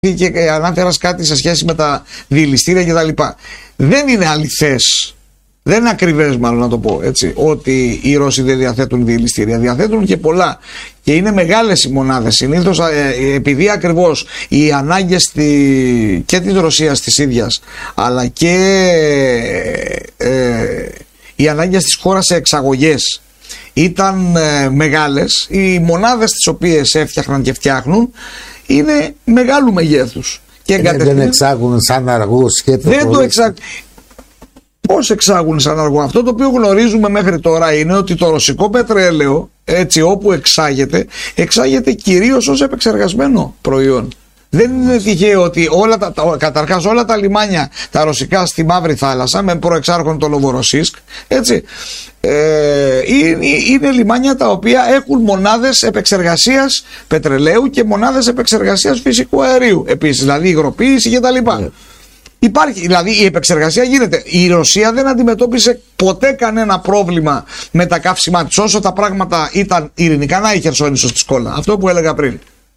και ανάφερας κάτι σε σχέση με τα διελιστήρια κτλ. Δεν είναι αληθές, δεν είναι ακριβές μάλλον να το πω έτσι, ότι οι Ρώσοι δεν διαθέτουν διελιστήρια. Διαθέτουν και πολλά και είναι μεγάλες οι μονάδες. Συνήθως επειδή ακριβώς οι ανάγκες και της Ρωσίας της ίδιας, αλλά και οι ανάγκες της χώρας σε εξαγωγές ήταν μεγάλες, οι μονάδες τις οποίες έφτιαχναν και φτιάχνουν είναι μεγάλου μεγέθους. Και δεν εξάγουν σαν αργούς και δεν το εξάγουν. Πώς εξάγουν σαν αργό? Αυτό το οποίο γνωρίζουμε μέχρι τώρα είναι ότι το ρωσικό πετρέλαιο, έτσι όπου εξάγεται κυρίως ως επεξεργασμένο προϊόν. Δεν είναι τυχαίο ότι καταρχάς όλα τα λιμάνια τα ρωσικά στη Μαύρη Θάλασσα, με προεξάρχον το Νοβοροσίσκ, έτσι, είναι λιμάνια τα οποία έχουν μονάδες επεξεργασίας πετρελαίου και μονάδες επεξεργασίας φυσικού αερίου επίσης, δηλαδή υγροποίηση κτλ. Υπάρχει, δηλαδή η επεξεργασία γίνεται. Η Ρωσία δεν αντιμετώπισε ποτέ κανένα πρόβλημα με τα καύσιμά της, όσο τα πράγματα ήταν ειρηνικά. Να η Χερσόνησος της Κόλλα, αυτό που έλεγα πριν.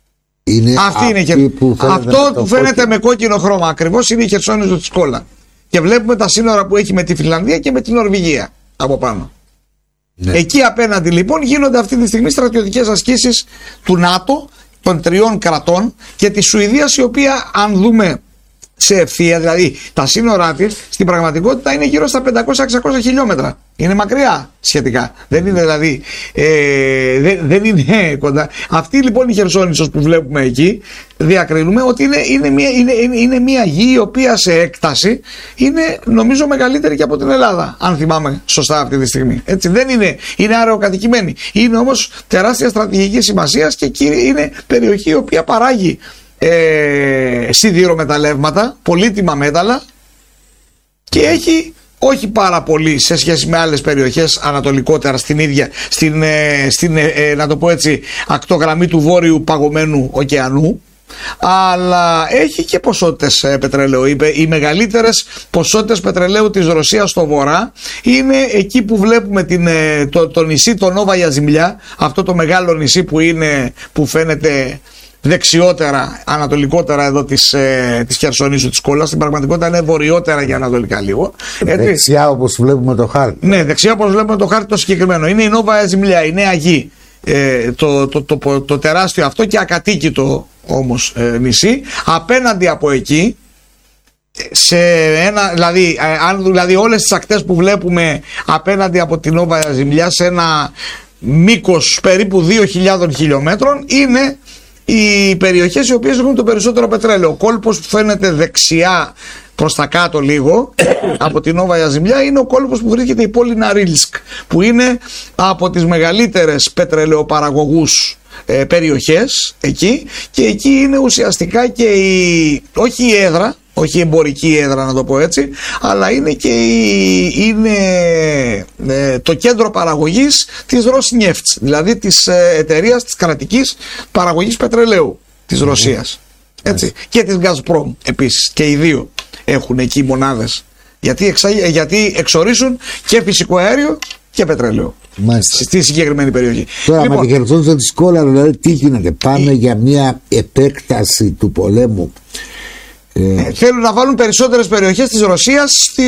Αυτό που φαίνεται με κόκκινο χρώμα ακριβώς είναι η Χερσόνησος της Κόλλα. Και βλέπουμε τα σύνορα που έχει με τη Φινλανδία και με την Νορβηγία από πάνω. Ναι. Εκεί απέναντι λοιπόν γίνονται αυτή τη στιγμή στρατιωτικές ασκήσεις του ΝΑΤΟ, των 3 κρατών και της Σουηδίας, η οποία, αν δούμε σε ευθεία, δηλαδή τα σύνορά της στην πραγματικότητα είναι γύρω στα 500-600 χιλιόμετρα. Είναι μακριά σχετικά. Δεν είναι δηλαδή δεν είναι κοντά. Αυτή λοιπόν η Χερσόνησος που βλέπουμε εκεί, διακρίνουμε ότι είναι μια γη η οποία σε έκταση είναι νομίζω μεγαλύτερη και από την Ελλάδα, αν θυμάμαι σωστά αυτή τη στιγμή. Έτσι, δεν είναι αεροκατοικημένη. Είναι όμως τεράστια στρατηγική σημασίας και είναι περιοχή η οποία παράγει σιδηρομεταλλεύματα, πολύτιμα μέταλλα και έχει όχι πάρα πολύ σε σχέση με άλλες περιοχές ανατολικότερα στην ίδια να το πω έτσι, ακτογραμμή του βόρειου παγωμένου ωκεανού, αλλά έχει και ποσότητες πετρελαίου. Οι μεγαλύτερες ποσότητες πετρελαίου της Ρωσίας στο βορρά είναι εκεί που βλέπουμε το νησί το Νόβαγια Ζημλιά, αυτό το μεγάλο νησί που φαίνεται δεξιότερα, ανατολικότερα εδώ της Χερσονήσου της Κόλλας. Στην πραγματικότητα είναι βορειότερα και ανατολικά λίγο. Δεξιά όπως βλέπουμε το χάρτη. Ναι, δεξιά όπως βλέπουμε το χάρτη το συγκεκριμένο. Είναι η Νόβα Ζημλιά, η Νέα Γη. Το τεράστιο αυτό και ακατοίκητο όμως νησί. Απέναντι από εκεί, δηλαδή όλες τις ακτές που βλέπουμε απέναντι από την Νόβα Ζημλιά, σε ένα μήκος περίπου 2.000 χιλιόμετρων, είναι οι περιοχές οι οποίες έχουν το περισσότερο πετρέλαιο. Ο κόλπος που φαίνεται δεξιά προς τα κάτω λίγο από την Νόβα Ζημλιά είναι ο κόλπος που βρίσκεται η πόλη Ναρίλσκ, που είναι από τις μεγαλύτερες πετρελαιοπαραγωγούς περιοχές εκεί, και εκεί είναι ουσιαστικά και όχι η έδρα, όχι η εμπορική έδρα να το πω έτσι, αλλά είναι και το κέντρο παραγωγής της Rosneft, δηλαδή της εταιρείας της κρατικής παραγωγής πετρελαίου της Ρωσίας, έτσι, και της Gazprom επίσης, και οι δύο έχουν εκεί μονάδες, γιατί εξορίσουν και φυσικό αέριο και πετρέλαιο. Μάλιστα. Στη συγκεκριμένη περιοχή. Τώρα λοιπόν, με τη Χερσόνησο της Κόλλα, δηλαδή τι γίνεται? Πάμε για μια επέκταση του πολέμου. Θέλουν να βάλουν περισσότερες περιοχές της Ρωσίας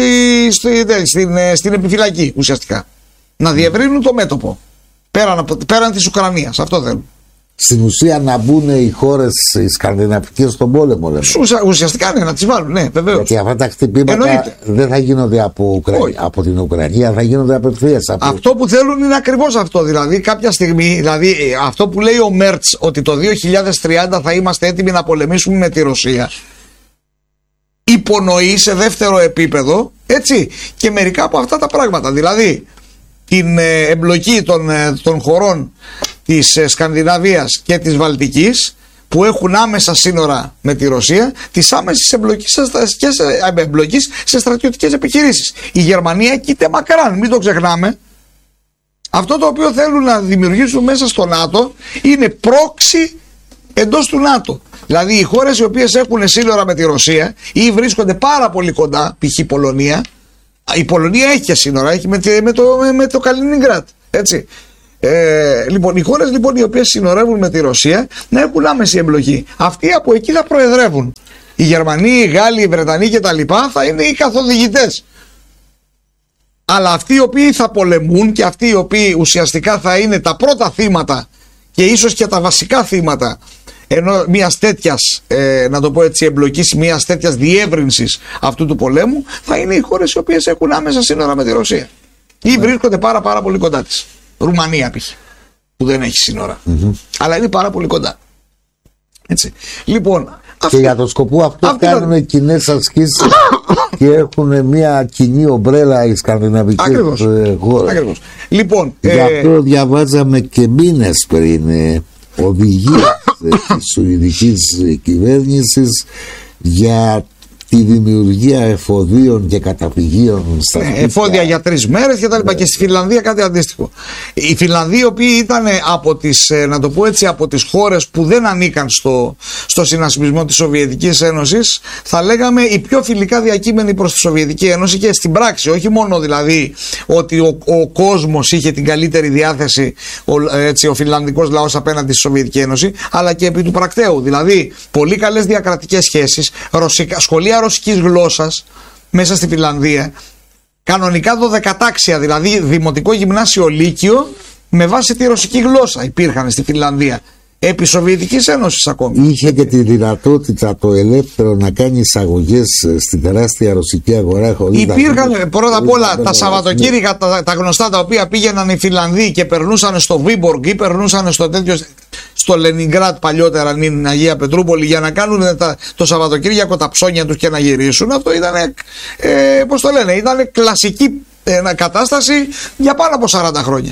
στην επιφυλακή ουσιαστικά. Να διευρύνουν το μέτωπο πέραν της Ουκρανίας. Αυτό θέλουν. Στην ουσία να μπουν οι χώρες οι σκανδιναβικές στον πόλεμο, λέμε. Ουσιαστικά ναι, να τις βάλουν, ναι, βεβαίως. Γιατί αυτά τα χτυπήματα δεν θα γίνονται από την Ουκρανία, θα γίνονται απευθείας. Αυτό που θέλουν είναι ακριβώς αυτό. Δηλαδή κάποια στιγμή, δηλαδή αυτό που λέει ο Μέρτς, ότι το 2030 θα είμαστε έτοιμοι να πολεμήσουμε με τη Ρωσία, υπονοεί σε δεύτερο επίπεδο, έτσι, και μερικά από αυτά τα πράγματα. Δηλαδή την εμπλοκή των χωρών της Σκανδιναβίας και της Βαλτικής, που έχουν άμεσα σύνορα με τη Ρωσία, της άμεσης εμπλοκής σε στρατιωτικές επιχειρήσεις. Η Γερμανία κοίται μακράν, μην το ξεχνάμε. Αυτό το οποίο θέλουν να δημιουργήσουν μέσα στο ΝΑΤΟ είναι πρόξη εντός του ΝΑΤΟ. Δηλαδή οι χώρες οι οποίες έχουν σύνορα με τη Ρωσία ή βρίσκονται πάρα πολύ κοντά, π.χ. Πολωνία. Η Πολωνία έχει και σύνορα, έχει με το Καλινίνγκρατ, έτσι. Λοιπόν, οι χώρες λοιπόν οι οποίες συνορεύουν με τη Ρωσία να έχουν άμεση εμπλοκή. Αυτοί από εκεί θα προεδρεύουν. Οι Γερμανοί, οι Γάλλοι, οι Βρετανοί κτλ. Θα είναι οι καθοδηγητές. Αλλά αυτοί οι οποίοι θα πολεμούν και αυτοί οι οποίοι ουσιαστικά θα είναι τα πρώτα θύματα και ίσως και τα βασικά θύματα μιας τέτοιας, να το πω έτσι, εμπλοκής, μιας τέτοιας διεύρυνσης αυτού του πολέμου, θα είναι οι χώρες οι οποίες έχουν άμεσα σύνορα με τη Ρωσία ή βρίσκονται πάρα πολύ κοντά της. Ρουμανία π.χ. που δεν έχει σύνορα, αλλά είναι πάρα πολύ κοντά. Έτσι. Λοιπόν, και για τον σκοπό αυτό κάνουν κοινές ασκήσεις και έχουν μια κοινή ομπρέλα οι σκανδιναβικές χώρες. Ακριβώς. Λοιπόν, γι' αυτό διαβάζαμε και μήνες πριν οδηγία της σουηδικής κυβέρνησης για τη δημιουργία εφοδίων και καταφυγίων στα εφόδια για 3 μέρες και τα λοιπά. Και στη Φινλανδία κάτι αντίστοιχο. Οι Φινλανδοί, οι οποίοι ήταν από τις, να το πω έτσι, από τις χώρες που δεν ανήκαν στο συνασπισμό της Σοβιετικής Ένωσης, θα λέγαμε οι πιο φιλικά διακείμενοι προς τη Σοβιετική Ένωση και στην πράξη. Όχι μόνο δηλαδή ότι ο κόσμος είχε την καλύτερη διάθεση, ο φινλανδικός λαός απέναντι στη Σοβιετική Ένωση, αλλά και επί του πρακτέου. Δηλαδή πολύ καλές διακρατικές σχέσεις, σχολεία ρωσικής γλώσσας μέσα στη Φινλανδία, κανονικά 12τάξια, δηλαδή δημοτικό, γυμνάσιο, λύκειο με βάση τη ρωσική γλώσσα υπήρχαν στη Φινλανδία επί Σοβιετικής Ένωσης ακόμη. Είχε και τη δυνατότητα το ελεύθερο να κάνει εισαγωγές στην τεράστια ρωσική αγορά. Υπήρχαν πρώτα απ' όλα τα Σαββατοκύριακα τα γνωστά, τα οποία πήγαιναν οι Φινλανδοί και περνούσαν στο Βίμποργκ ή περνούσαν στο τέτοιο, στο Λενιγκράτ παλιότερα, την Αγία Πετρούπολη, για να κάνουν το Σαββατοκύριακο τα ψώνια τους και να γυρίσουν. Αυτό ήταν, πώς το λένε, ήταν κλασική κατάσταση για πάνω από 40 χρόνια.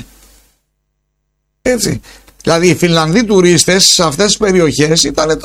Έτσι. Δηλαδή οι Φινλανδοί τουρίστες σε αυτές τις περιοχές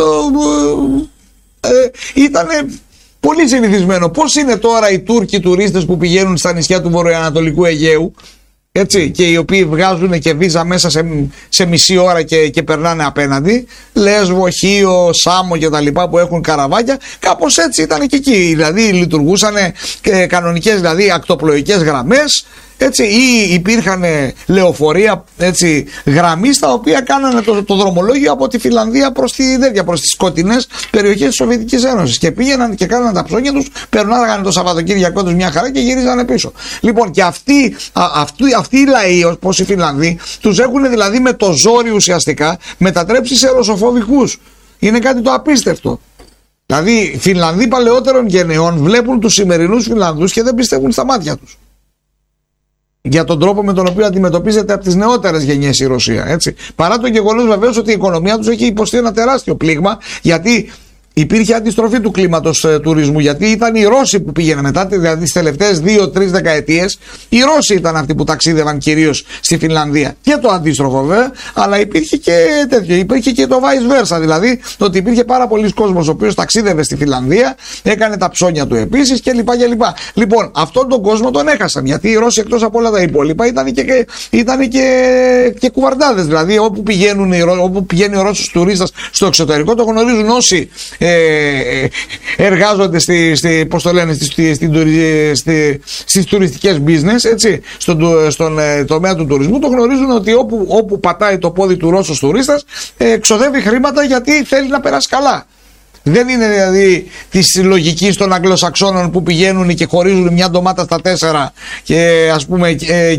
ήταν πολύ συνηθισμένο. Πώς είναι τώρα οι Τούρκοι τουρίστες που πηγαίνουν στα νησιά του βορειοανατολικού Αιγαίου, έτσι, και οι οποίοι βγάζουν και βίζα μέσα σε μισή ώρα και περνάνε απέναντι, Λέσβο, Χίο, Σάμο και τα λοιπά, που έχουν καραβάκια, κάπως έτσι ήταν και εκεί. Δηλαδή λειτουργούσαν κανονικές, δηλαδή ακτοπλοϊκές γραμμές, έτσι, ή υπήρχαν λεωφορεία, έτσι, γραμμή, τα οποία κάνανε το δρομολόγιο από τη Φινλανδία προς τις σκοτεινές περιοχές της Σοβιετικής Ένωσης, και πήγαιναν και κάνανε τα ψώνια τους, περνάγανε το Σαββατοκύριακό τους μια χαρά και γυρίζανε πίσω. Λοιπόν, και αυτοί οι λαοί, όπως οι Φινλανδοί, τους έχουν δηλαδή με το ζόρι ουσιαστικά μετατρέψει σε ρωσοφοβικούς. Είναι κάτι το απίστευτο. Δηλαδή, Φινλανδοί παλαιότερων γενεών βλέπουν τους σημερινούς Φινλανδούς και δεν πιστεύουν στα μάτια τους για τον τρόπο με τον οποίο αντιμετωπίζεται από τις νεότερες γενιές η Ρωσία. Έτσι. Παρά το γεγονός βεβαίως ότι η οικονομία τους έχει υποστεί ένα τεράστιο πλήγμα, γιατί υπήρχε αντιστροφή του κλίματος τουρισμού. Γιατί ήταν οι Ρώσοι που πήγαιναν μετά, δηλαδή τις τελευταίες 2-3 δεκαετίες, οι Ρώσοι ήταν αυτοί που ταξίδευαν κυρίως στη Φινλανδία. Και το αντίστροφο βέβαια, αλλά υπήρχε και τέτοιο. Υπήρχε και το vice versa, δηλαδή ότι υπήρχε πάρα πολλοί κόσμος ο οποίος ταξίδευε στη Φινλανδία, έκανε τα ψώνια του επίσης κλπ. Λοιπόν, αυτόν τον κόσμο τον έχασαν, γιατί οι Ρώσοι, εκτός από όλα τα υπόλοιπα, ήταν και κουβαρντάδες. Δηλαδή όπου πηγαίνει ο Ρώσος τουρίστας στο εξωτερικό, το γνωρίζουν όσοι εργάζονται στις τουριστικές business, έτσι, στον τομέα του τουρισμού. Το γνωρίζουν ότι όπου πατάει το πόδι του Ρώσος τουρίστας, ξοδεύει χρήματα, γιατί θέλει να περάσει καλά. Δεν είναι δηλαδή της λογικής των Αγγλοσαξώνων που πηγαίνουν και χωρίζουν μια ντομάτα στα 4 και ας πούμε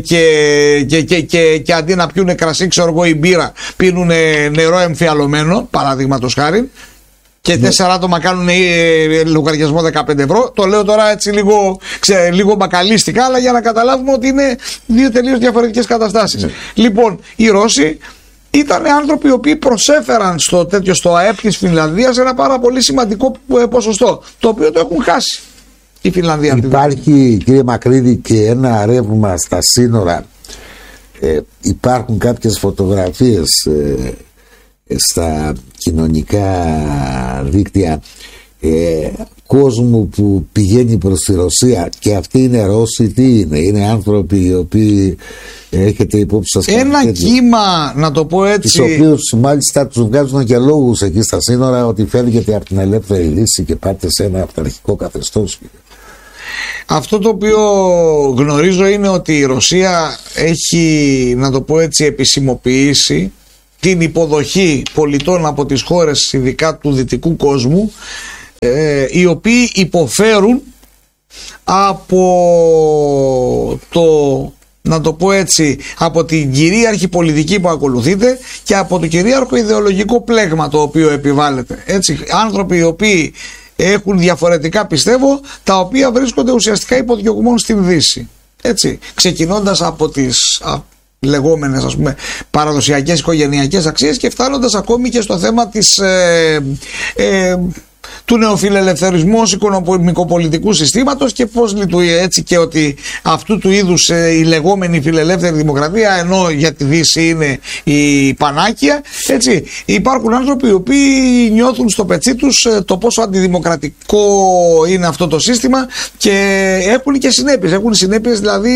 και αντί να πιούνε κρασί, ξέρω εγώ, ή μπύρα, πίνουν νερό εμφιαλωμένο, παραδείγματος χάρη, και 4 άτομα κάνουν λογαριασμό 15 ευρώ. Το λέω τώρα έτσι λίγο μπακαλίστικα, αλλά για να καταλάβουμε ότι είναι δύο τελείως διαφορετικές καταστάσεις. Λοιπόν, οι Ρώσοι ήταν άνθρωποι οι οποίοι προσέφεραν στο ΑΕΠ της Φινλανδίας ένα πάρα πολύ σημαντικό ποσοστό, το οποίο το έχουν χάσει η Φινλανδία. Υπάρχει, κύριε Μακρύδη, και ένα ρεύμα στα σύνορα. Υπάρχουν κάποιες φωτογραφίες στα κοινωνικά δίκτυα κόσμου που πηγαίνει προς τη Ρωσία, και αυτοί είναι Ρώσοι. Τι είναι άνθρωποι οι οποίοι έχετε υπόψη σας ένα κύμα, να το πω έτσι, τους οποίους μάλιστα τους βγάζουν και λόγους εκεί στα σύνορα ότι φεύγετε από την ελεύθερη Δύση και πάτε σε ένα αυταρχικό καθεστώς. Αυτό το οποίο γνωρίζω είναι ότι η Ρωσία έχει, να το πω έτσι, επισημοποιήσει την υποδοχή πολιτών από τις χώρες ειδικά του δυτικού κόσμου, οι οποίοι υποφέρουν από να το πω έτσι, από την κυρίαρχη πολιτική που ακολουθείται και από το κυρίαρχο ιδεολογικό πλέγμα το οποίο επιβάλλεται. Έτσι, άνθρωποι οι οποίοι έχουν διαφορετικά, πιστεύω, τα οποία βρίσκονται ουσιαστικά υποδιωγμών στην Δύση. Έτσι, ξεκινώντας από τις λεγόμενες, ας πούμε, παραδοσιακές οικογενειακές αξίες και φτάνοντας ακόμη και στο θέμα της του νεοφιλελευθερισμού ως οικονομικοπολιτικού συστήματος και πώς λειτουργεί, έτσι, και ότι αυτού του είδους η λεγόμενη φιλελεύθερη δημοκρατία, ενώ για τη Δύση είναι η πανάκια, έτσι, υπάρχουν άνθρωποι οι οποίοι νιώθουν στο πετσί τους το πόσο αντιδημοκρατικό είναι αυτό το σύστημα και έχουν και συνέπειες, δηλαδή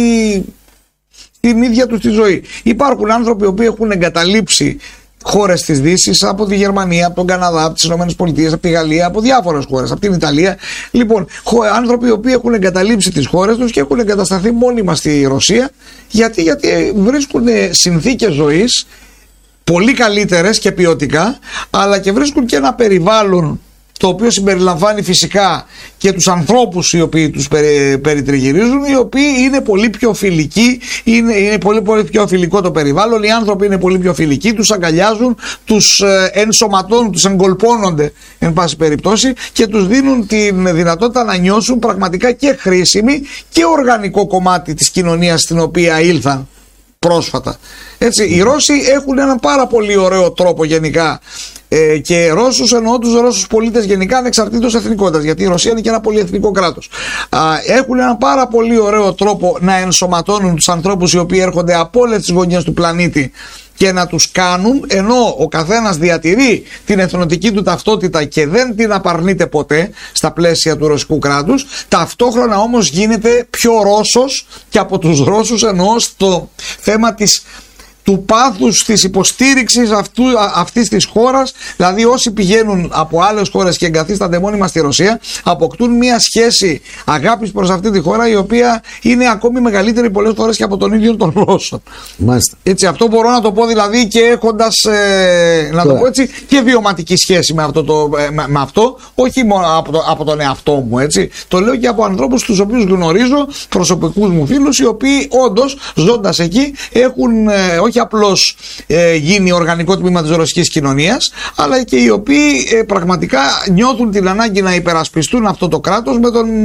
την ίδια τους τη ζωή. Υπάρχουν άνθρωποι οι οποίοι έχουν εγκαταλείψει χώρες της Δύσης, από τη Γερμανία, από τον Καναδά, από τις Ηνωμένες Πολιτείες, από τη Γαλλία, από διάφορες χώρες, από την Ιταλία. Λοιπόν, άνθρωποι οι οποίοι έχουν εγκαταλείψει τις χώρες τους και έχουν εγκατασταθεί μόνιμα στη Ρωσία. Γιατί βρίσκουν συνθήκες ζωής πολύ καλύτερες και ποιοτικά, αλλά και βρίσκουν και ένα περιβάλλον το οποίο συμπεριλαμβάνει φυσικά και τους ανθρώπους οι οποίοι τους περιτριγυρίζουν, οι οποίοι είναι πολύ πιο φιλικοί, είναι πολύ πιο φιλικό το περιβάλλον, οι άνθρωποι είναι πολύ πιο φιλικοί, τους αγκαλιάζουν, τους ενσωματώνουν, τους εγκολπώνονται εν πάση περιπτώσει και τους δίνουν τη δυνατότητα να νιώσουν πραγματικά και χρήσιμοι και οργανικό κομμάτι της κοινωνίας στην οποία ήλθαν πρόσφατα. Έτσι, οι Ρώσοι έχουν έναν πάρα πολύ ωραίο τρόπο γενικά, και Ρώσους εννοώ τους Ρώσους πολίτες γενικά ανεξαρτήτως εθνικότητας, γιατί η Ρωσία είναι και ένα πολυεθνικό κράτος. Έχουν έναν πάρα πολύ ωραίο τρόπο να ενσωματώνουν τους ανθρώπους οι οποίοι έρχονται από όλες τις γωνιές του πλανήτη και να τους κάνουν, ενώ ο καθένας διατηρεί την εθνοτική του ταυτότητα και δεν την απαρνείται ποτέ στα πλαίσια του ρωσικού κράτους, ταυτόχρονα όμως γίνεται πιο Ρώσος και από τους Ρώσους, εννοώ στο θέμα του πάθους της υποστήριξης αυτής της χώρας. Δηλαδή όσοι πηγαίνουν από άλλες χώρες και εγκαθίστανται μόνιμα στη Ρωσία αποκτούν μια σχέση αγάπης προς αυτή τη χώρα, η οποία είναι ακόμη μεγαλύτερη πολλές φορές και από τον ίδιο τον Ρώσο. Μάλιστα. Έτσι, αυτό μπορώ να το πω, δηλαδή, και έχοντας να το πω έτσι, και βιωματική σχέση με αυτό, όχι μόνο από τον εαυτό μου, έτσι. Το λέω και από ανθρώπους τους οποίους γνωρίζω, προσωπικούς μου φίλους, οι οποίοι όντως ζώντας εκεί έχουν όχι απλώς γίνει οργανικό τμήμα της ρωσικής κοινωνίας, αλλά και οι οποίοι πραγματικά νιώθουν την ανάγκη να υπερασπιστούν αυτό το κράτος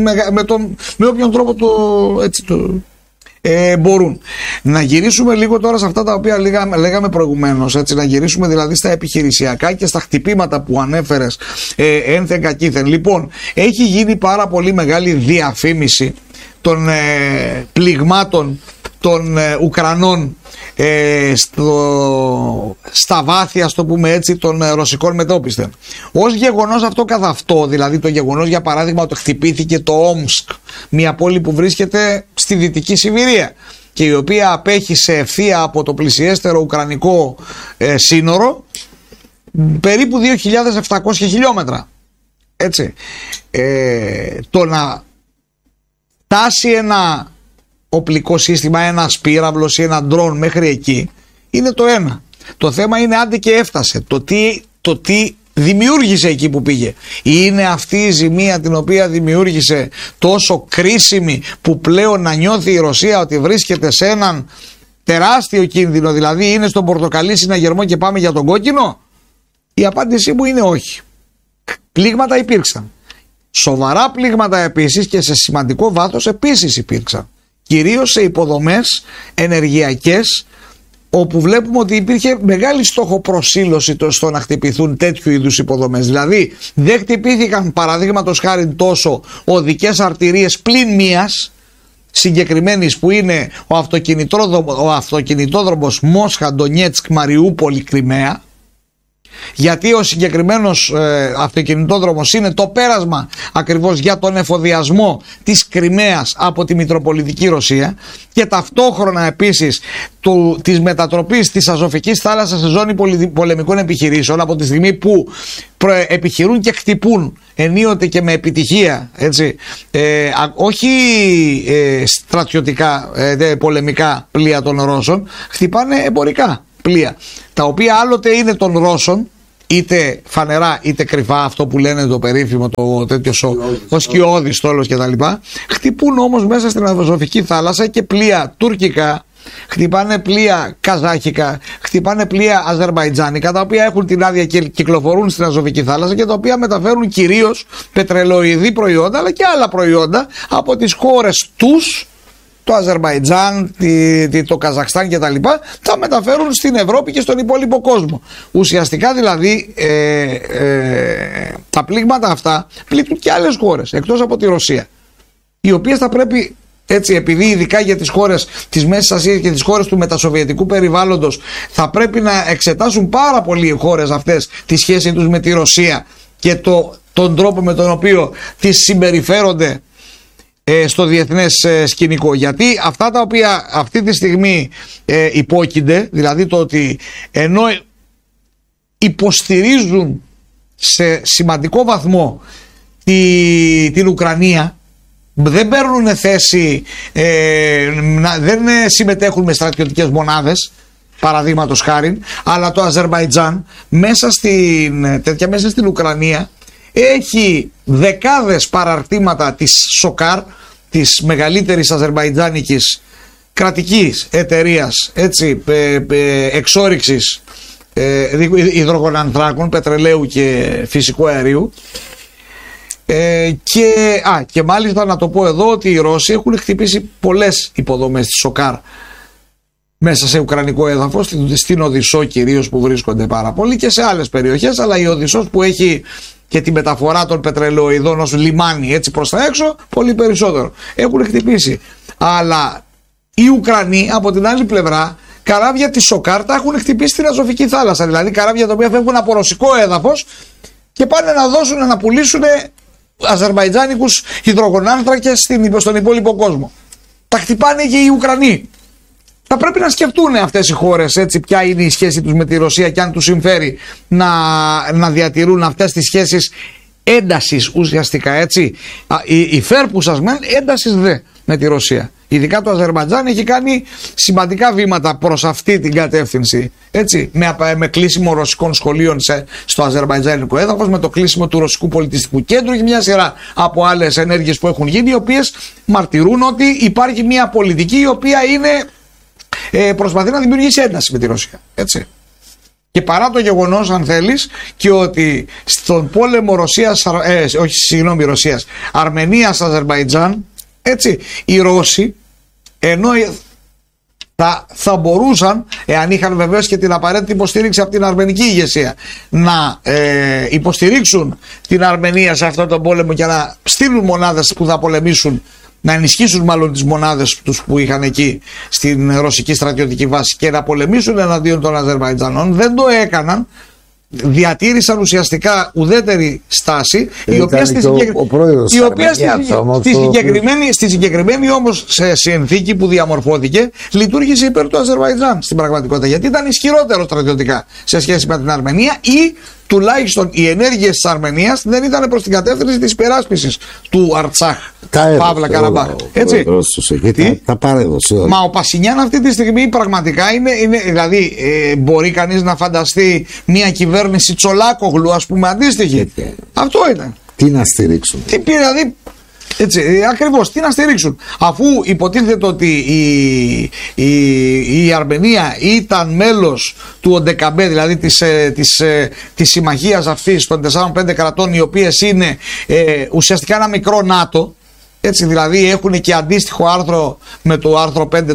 με όποιον τρόπο μπορούν. Να γυρίσουμε λίγο τώρα σε αυτά τα οποία λέγαμε προηγουμένως, έτσι, να γυρίσουμε δηλαδή στα επιχειρησιακά και στα χτυπήματα που ανέφερες ένθεν κακήθεν. Λοιπόν, έχει γίνει πάρα πολύ μεγάλη διαφήμιση των πληγμάτων των Ουκρανών στα βάθη, ας το πούμε έτσι, των ρωσικών μετόπιστων. Ως γεγονός αυτό καθ' αυτό, δηλαδή το γεγονός για παράδειγμα ότι χτυπήθηκε το Όμσκ, μια πόλη που βρίσκεται στη Δυτική Σιβηρία και η οποία απέχει σε ευθεία από το πλησιέστερο ουκρανικό σύνορο περίπου 2.700 χιλιόμετρα. Έτσι, το να φτάσει ένα οπλικό σύστημα, ένα πύραυλος ή ένα ντρόν μέχρι εκεί είναι το ένα. Το θέμα είναι άντε και έφτασε, το τι δημιούργησε εκεί που πήγε. Είναι αυτή η ζημία την οποία δημιούργησε τόσο κρίσιμη που πλέον να νιώθει η Ρωσία ότι βρίσκεται σε έναν τεράστιο κίνδυνο, δηλαδή είναι στον πορτοκαλί συναγερμό και πάμε για τον κόκκινο? Η απάντησή μου είναι όχι. Πλήγματα υπήρξαν. Σοβαρά πλήγματα επίσης και σε σημαντικό βάθος επίσης υπήρξαν. Κυρίως σε υποδομές ενεργειακές, όπου βλέπουμε ότι υπήρχε μεγάλη στόχοπροσήλωση στο να χτυπηθούν τέτοιου είδους υποδομές. Δηλαδή δεν χτυπήθηκαν παραδείγματος χάρη τόσο οδικές αρτηρίες πλην μίας συγκεκριμένης που είναι ο αυτοκινητόδρομος Μόσχα, Ντονιέτσκ, Μαριούπολη, Κριμαία, γιατί ο συγκεκριμένος αυτοκινητόδρομος είναι το πέρασμα ακριβώς για τον εφοδιασμό της Κριμαίας από τη Μητροπολιτική Ρωσία και ταυτόχρονα επίσης της μετατροπής της Αζωφικής θάλασσας σε ζώνη πολεμικών επιχειρήσεων, από τη στιγμή που επιχειρούν και χτυπούν ενίοτε και με επιτυχία, έτσι, όχι στρατιωτικά πολεμικά πλοία των Ρώσων, χτυπάνε εμπορικά πλοία, τα οποία άλλοτε είναι των Ρώσων, είτε φανερά είτε κρυφά, αυτό που λένε το περίφημο το τέτοιο ο σκιώδης στόλος κτλ. Χτυπούν όμως μέσα στην Αζωφική θάλασσα και πλοία τουρκικά, χτυπάνε πλοία καζάχικα, χτυπάνε πλοία αζερμπαϊτζάνικα, τα οποία έχουν την άδεια και κυκλοφορούν στην Αζωφική θάλασσα και τα οποία μεταφέρουν κυρίως πετρελοειδή προϊόντα, αλλά και άλλα προϊόντα από τις χώρες τους, το Αζερμπαϊτζάν, το Καζαχστάν κτλ. Τα μεταφέρουν στην Ευρώπη και στον υπόλοιπο κόσμο. Ουσιαστικά δηλαδή τα πλήγματα αυτά πλήττουν και άλλες χώρες εκτός από τη Ρωσία, οι οποίες θα πρέπει, έτσι, επειδή ειδικά για τις χώρες της Μέσης Ασίας και τις χώρες του μετασοβιετικού περιβάλλοντος θα πρέπει να εξετάσουν πάρα πολύ οι χώρες αυτές τη σχέση τους με τη Ρωσία και τον τρόπο με τον οποίο τις συμπεριφέρονται στο διεθνές σκηνικό, γιατί αυτά τα οποία αυτή τη στιγμή υπόκεινται, δηλαδή το ότι ενώ υποστηρίζουν σε σημαντικό βαθμό την Ουκρανία, δεν παίρνουν θέση, δεν συμμετέχουν με στρατιωτικές μονάδες, παραδείγματος χάριν, αλλά το Αζερμπαϊτζάν μέσα στην Ουκρανία έχει δεκάδες παραρτήματα της Σοκάρ, της μεγαλύτερης αζερμπαϊτζάνικης κρατικής εταιρείας, έτσι, εξόρυξης υδρογονανθράκων, πετρελαίου και φυσικού αερίου, και μάλιστα να το πω εδώ ότι οι Ρώσοι έχουν χτυπήσει πολλές υποδομές της Σοκάρ μέσα σε ουκρανικό έδαφος, στην Οδυσσό κυρίως που βρίσκονται πάρα πολύ, και σε άλλες περιοχές, αλλά η Οδυσσός που έχει και τη μεταφορά των πετρελαιοειδών ως λιμάνι, έτσι, προς τα έξω, πολύ περισσότερο έχουν χτυπήσει. Αλλά οι Ουκρανοί από την άλλη πλευρά καράβια της Σοκάρ τα έχουν χτυπήσει στην Αζωφική θάλασσα, δηλαδή καράβια τα οποία φεύγουν από ρωσικό έδαφος και πάνε να δώσουν, να πουλήσουν αζερμπαϊτζάνικους υδρογονάνθρακες στον υπόλοιπο κόσμο. Τα χτυπάνε και οι Ουκρανοί. Θα πρέπει να σκεφτούν αυτές οι χώρες, έτσι, ποια είναι η σχέση τους με τη Ρωσία και αν τους συμφέρει να διατηρούν αυτές τις σχέσεις έντασης ουσιαστικά, έτσι. Η φέρπουσας μεν, έντασης δε με τη Ρωσία. Ειδικά το Αζερμπαϊτζάν έχει κάνει σημαντικά βήματα προς αυτή την κατεύθυνση, έτσι, με κλείσιμο ρωσικών σχολείων στο αζερμπαϊτζάνικο έδαφος, με το κλείσιμο του Ρωσικού Πολιτιστικού Κέντρου και μια σειρά από άλλες ενέργειες που έχουν γίνει, οι οποίες μαρτυρούν ότι υπάρχει μια πολιτική η οποία προσπαθεί να δημιουργήσει ένταση με τη Ρωσία, έτσι. Και παρά το γεγονός, αν θέλεις, και ότι στον πόλεμο Αρμενίας-Αζερμπαϊτζάν, έτσι, οι Ρώσοι, ενώ θα μπορούσαν, εάν είχαν βεβαίως και την απαραίτητη υποστήριξη από την αρμενική ηγεσία, να υποστηρίξουν την Αρμενία σε αυτόν τον πόλεμο και να στείλουν μονάδες που θα πολεμήσουν, να ενισχύσουν μάλλον τις μονάδες τους που είχαν εκεί στην ρωσική στρατιωτική βάση και να πολεμήσουν εναντίον των Αζερμπαϊτζανών, δεν το έκαναν. Διατήρησαν ουσιαστικά ουδέτερη στάση, η οποία στη συγκεκριμένη όμως σε συνθήκη που διαμορφώθηκε λειτουργήσε υπέρ του Αζερμπαϊτζάν στην πραγματικότητα, γιατί ήταν ισχυρότερο στρατιωτικά σε σχέση με την Αρμενία, ή τουλάχιστον οι ενέργειες της Αρμενίας δεν ήταν προς την κατεύθυνση της υπεράσπισης του Αρτσάχ, Παύλα Καραμπάχ. Έτσι. Τα παρέδωσε. Μα ο Πασινιάν αυτή τη στιγμή πραγματικά είναι δηλαδή μπορεί κανείς να φανταστεί μια κυβέρνηση Τσολάκογλου, ας πούμε, αντίστοιχη. Αυτό ήταν. Τι να στηρίξουν. Δηλαδή, έτσι, ακριβώς, τι να στηρίξουν, αφού υποτίθεται ότι η Αρμενία ήταν μέλος του ΟΝΤΕΚΑΜΠΕ, δηλαδή της συμμαχίας αυτής των 4-5 κρατών, οι οποίες είναι ουσιαστικά ένα μικρό ΝΑΤΟ, έτσι, δηλαδή έχουν και αντίστοιχο άρθρο με το άρθρο 5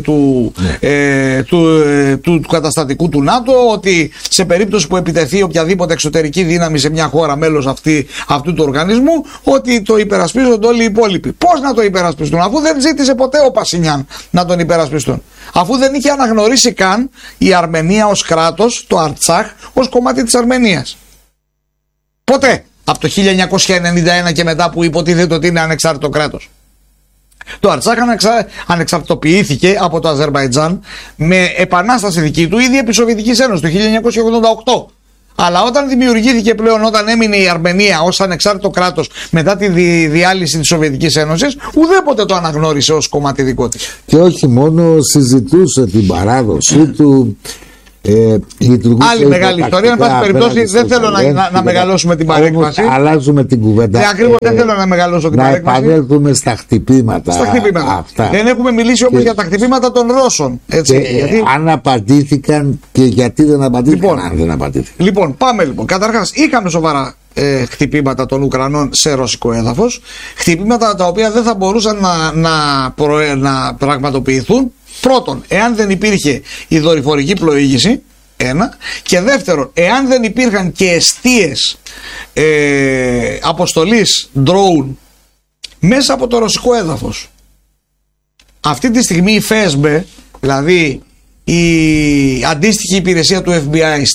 του καταστατικού του ΝΑΤΟ, ότι σε περίπτωση που επιτεθεί οποιαδήποτε εξωτερική δύναμη σε μια χώρα μέλος αυτού του οργανισμού, ότι το υπερασπίζονται όλοι οι υπόλοιποι. Πώς να το υπερασπιστούν, αφού δεν ζήτησε ποτέ ο Πασινιάν να τον υπερασπιστούν, αφού δεν είχε αναγνωρίσει καν η Αρμενία ως κράτος, το Αρτσάχ ως κομμάτι της Αρμενίας. Ποτέ. Από το 1991 και μετά, που υποτίθεται ότι είναι ανεξάρτητο κράτος. Το Αρτσάχ ανεξαρτητοποιήθηκε από το Αζερμπαϊτζάν με επανάσταση δική του ήδη επί Σοβιετικής Ένωσης το 1988. Αλλά όταν δημιουργήθηκε πλέον, όταν έμεινε η Αρμενία ως ανεξάρτητο κράτος μετά τη διάλυση της Σοβιετικής Ένωσης, ουδέποτε το αναγνώρισε ως κομμάτι δικό της. Και όχι μόνο, συζητούσε την παράδοσή του. Άλλη μεγάλη ιστορία. Εν πάση περιπτώσει, δεν θέλω να μεγαλώσουμε την παρέκβαση. Αλλάζουμε την κουβέντα. Ακριβώς, δεν θέλω να μεγαλώσω την παρέκβαση. Να επανέλθουμε στα χτυπήματα. Αυτά. Δεν έχουμε μιλήσει όμως για τα χτυπήματα των Ρώσων. Έτσι, γιατί... Αν απαντήθηκαν και γιατί δεν απαντήθηκαν. Αν δεν απαντήθηκαν. Λοιπόν, πάμε λοιπόν. Καταρχάς, είχαμε σοβαρά χτυπήματα των Ουκρανών σε ρωσικό έδαφος. Χτυπήματα τα οποία δεν θα μπορούσαν να πραγματοποιηθούν. Πρώτον, εάν δεν υπήρχε η δορυφορική πλοήγηση, ένα, και δεύτερον, εάν δεν υπήρχαν και εστίες αποστολής drone μέσα από το ρωσικό έδαφος. Αυτή τη στιγμή η FSB, δηλαδή η αντίστοιχη υπηρεσία του FBI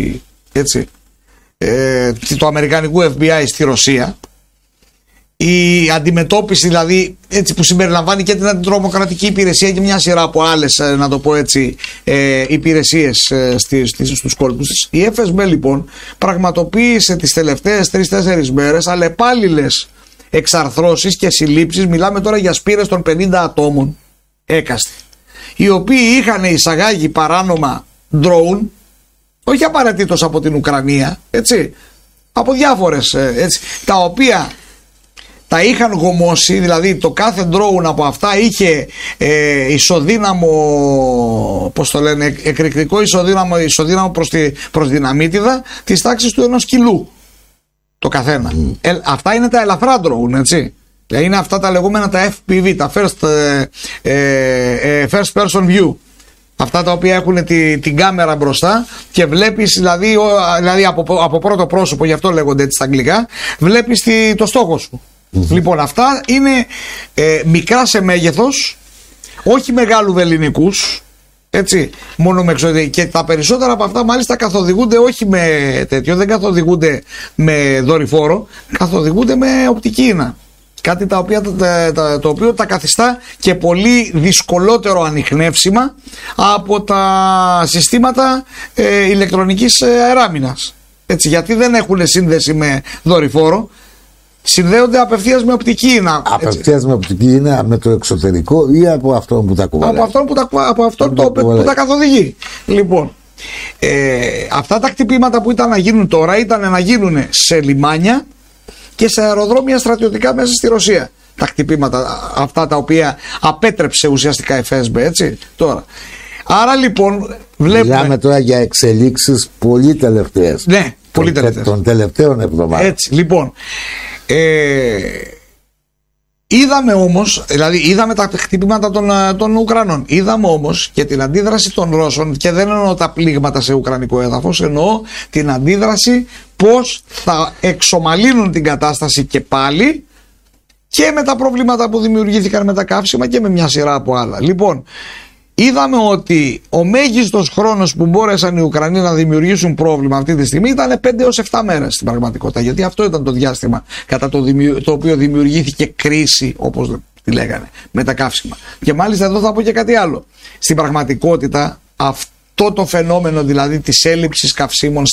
του αμερικανικού FBI στη Ρωσία, η αντιμετώπιση δηλαδή έτσι, που συμπεριλαμβάνει και την αντιτρομοκρατική υπηρεσία και μια σειρά από άλλες, να το πω έτσι, υπηρεσίες στους κόλπους της. Η FSB λοιπόν πραγματοποίησε τις τελευταίες 3-4 μέρες αλλεπάλληλες εξαρθρώσεις και συλλήψεις. Μιλάμε τώρα για σπήρες των 50 ατόμων έκαστη, οι οποίοι είχαν εισαγάγει παράνομα drone, όχι απαραίτητος από την Ουκρανία, έτσι, από διάφορες, έτσι, τα οποία τα είχαν γομώσει, δηλαδή το κάθε drone από αυτά είχε ισοδύναμο, πώς το λένε, εκρηκτικό ισοδύναμο προς δυναμίτιδα της τάξης του 1 κιλού το καθένα. Αυτά είναι τα ελαφρά drone, έτσι. Είναι αυτά τα λεγόμενα τα FPV, τα first person view. Αυτά τα οποία έχουν την κάμερα μπροστά και βλέπεις δηλαδή από πρώτο πρόσωπο, γι' αυτό λέγονται έτσι στα αγγλικά, βλέπεις το στόχο σου. Λοιπόν, αυτά είναι μικρά σε μέγεθος, όχι μεγάλου βεληνικούς, έτσι, μόνο με εξωτερική. Και τα περισσότερα από αυτά μάλιστα καθοδηγούνται όχι με τέτοιο, δεν καθοδηγούνται με δορυφόρο, καθοδηγούνται με οπτική ίνα. Κάτι το οποίο τα καθιστά και πολύ δυσκολότερο ανιχνεύσιμα από τα συστήματα ηλεκτρονικής αεράμινας. Έτσι, γιατί δεν έχουν σύνδεση με δορυφόρο. Συνδέονται απευθείας με οπτική ίνα. Απευθείας με οπτική ίνα, με το εξωτερικό ή από αυτόν που τα κουβαλάει? Από αυτόν που τα καθοδηγεί. Λοιπόν, αυτά τα χτυπήματα που ήταν να γίνουν τώρα ήταν να γίνουν σε λιμάνια και σε αεροδρόμια στρατιωτικά μέσα στη Ρωσία. Τα χτυπήματα αυτά τα οποία απέτρεψε ουσιαστικά η FSB, έτσι, τώρα. Άρα λοιπόν βλέπουμε... Μιλάμε τώρα για εξελίξεις πολύ τελευταίες. Ναι, πολύ τελευταίες. Των τελευταίων εβδομάδων. Έτσι, λοιπόν... είδαμε όμως, δηλαδή είδαμε τα χτυπήματα των Ουκρανών, είδαμε όμως και την αντίδραση των Ρώσων, και δεν εννοώ τα πλήγματα σε ουκρανικό έδαφος, εννοώ την αντίδραση πως θα εξομαλύνουν την κατάσταση και πάλι, και με τα προβλήματα που δημιουργήθηκαν με τα καύσιμα και με μια σειρά από άλλα. Λοιπόν, είδαμε ότι ο μέγιστος χρόνος που μπόρεσαν οι Ουκρανοί να δημιουργήσουν πρόβλημα αυτή τη στιγμή ήταν 5 έως 7 μέρες στην πραγματικότητα. Γιατί αυτό ήταν το διάστημα κατά το οποίο δημιουργήθηκε κρίση, όπως τη λέγανε, με τα καύσιμα. Και μάλιστα εδώ θα πω και κάτι άλλο. Στην πραγματικότητα αυτό το φαινόμενο, δηλαδή της έλλειψης καυσίμων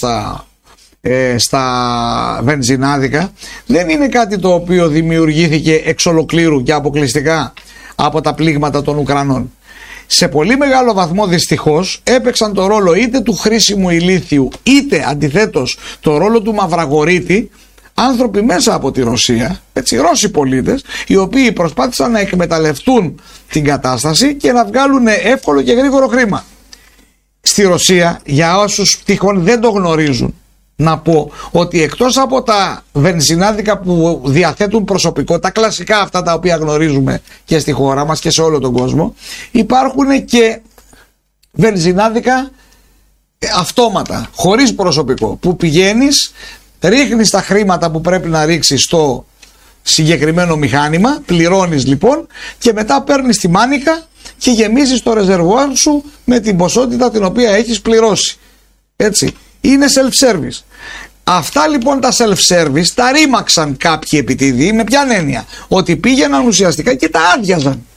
στα βενζινάδικα, δεν είναι κάτι το οποίο δημιουργήθηκε εξ ολοκλήρου και αποκλειστικά από τα πλήγματα των Ουκρανών. Σε πολύ μεγάλο βαθμό δυστυχώς έπαιξαν το ρόλο είτε του χρήσιμου ηλίθιου, είτε αντιθέτως το ρόλο του μαυραγωρίτη, άνθρωποι μέσα από τη Ρωσία, έτσι, Ρώσοι πολίτες, οι οποίοι προσπάθησαν να εκμεταλλευτούν την κατάσταση και να βγάλουν εύκολο και γρήγορο χρήμα. Στη Ρωσία, για όσους τυχόν δεν το γνωρίζουν, να πω ότι εκτός από τα βενζινάδικα που διαθέτουν προσωπικό, τα κλασικά αυτά τα οποία γνωρίζουμε και στη χώρα μας και σε όλο τον κόσμο, υπάρχουν και βενζινάδικα αυτόματα, χωρίς προσωπικό, που πηγαίνεις, ρίχνεις τα χρήματα που πρέπει να ρίξεις στο συγκεκριμένο μηχάνημα, πληρώνεις λοιπόν και μετά παίρνεις τη μάνικα και γεμίζεις το ρεζερβουάρ σου με την ποσότητα την οποία έχεις πληρώσει. Έτσι. Είναι self-service. Αυτά λοιπόν τα self-service τα ρήμαξαν κάποιοι επιτίδοι, με ποια έννοια? Ότι πήγαιναν ουσιαστικά και τα άδειαζαν.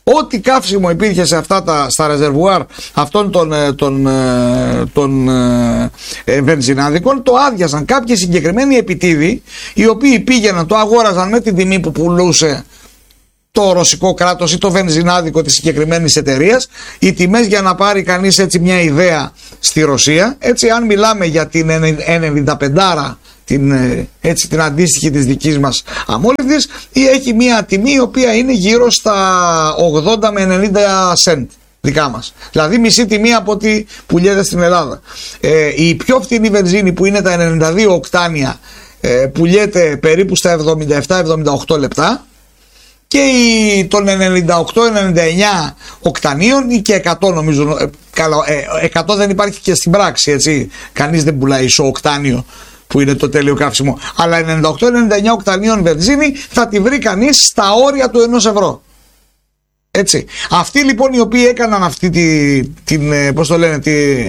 Ό,τι καύσιμο υπήρχε σε αυτά στα ρεζερβουάρ αυτών των βενζινάδικων το άδειασαν κάποιοι συγκεκριμένοι επιτίδοι, οι οποίοι πήγαιναν, το αγόραζαν με την τιμή που πουλούσε το ρωσικό κράτος ή το βενζινάδικο της συγκεκριμένης εταιρείας. Οι τιμές, για να πάρει κανείς έτσι μια ιδέα, στη Ρωσία, έτσι αν μιλάμε για την 95, την αντίστοιχη της δικής μας αμόλυβδης, έχει μια τιμή η οποία είναι γύρω στα 80 με 90 σεντ δικά μας, δηλαδή μισή τιμή από ό,τι πουλιέται στην Ελλάδα. Η πιο φθηνή βενζίνη, που είναι τα 92 οκτάνια, πουλιέται περίπου στα 77-78 λεπτά, και των 98-99 οκτανίων ή και 100, νομίζω, 100 δεν υπάρχει και στην πράξη, έτσι, κανείς δεν πουλάει ισοοκτάνιο που είναι το τέλειο καύσιμο, αλλά 98-99 οκτανίων βενζίνη θα τη βρει κανείς στα όρια του 1 ευρώ. Έτσι. Αυτοί λοιπόν οι οποίοι έκαναν αυτή πώς το λένε,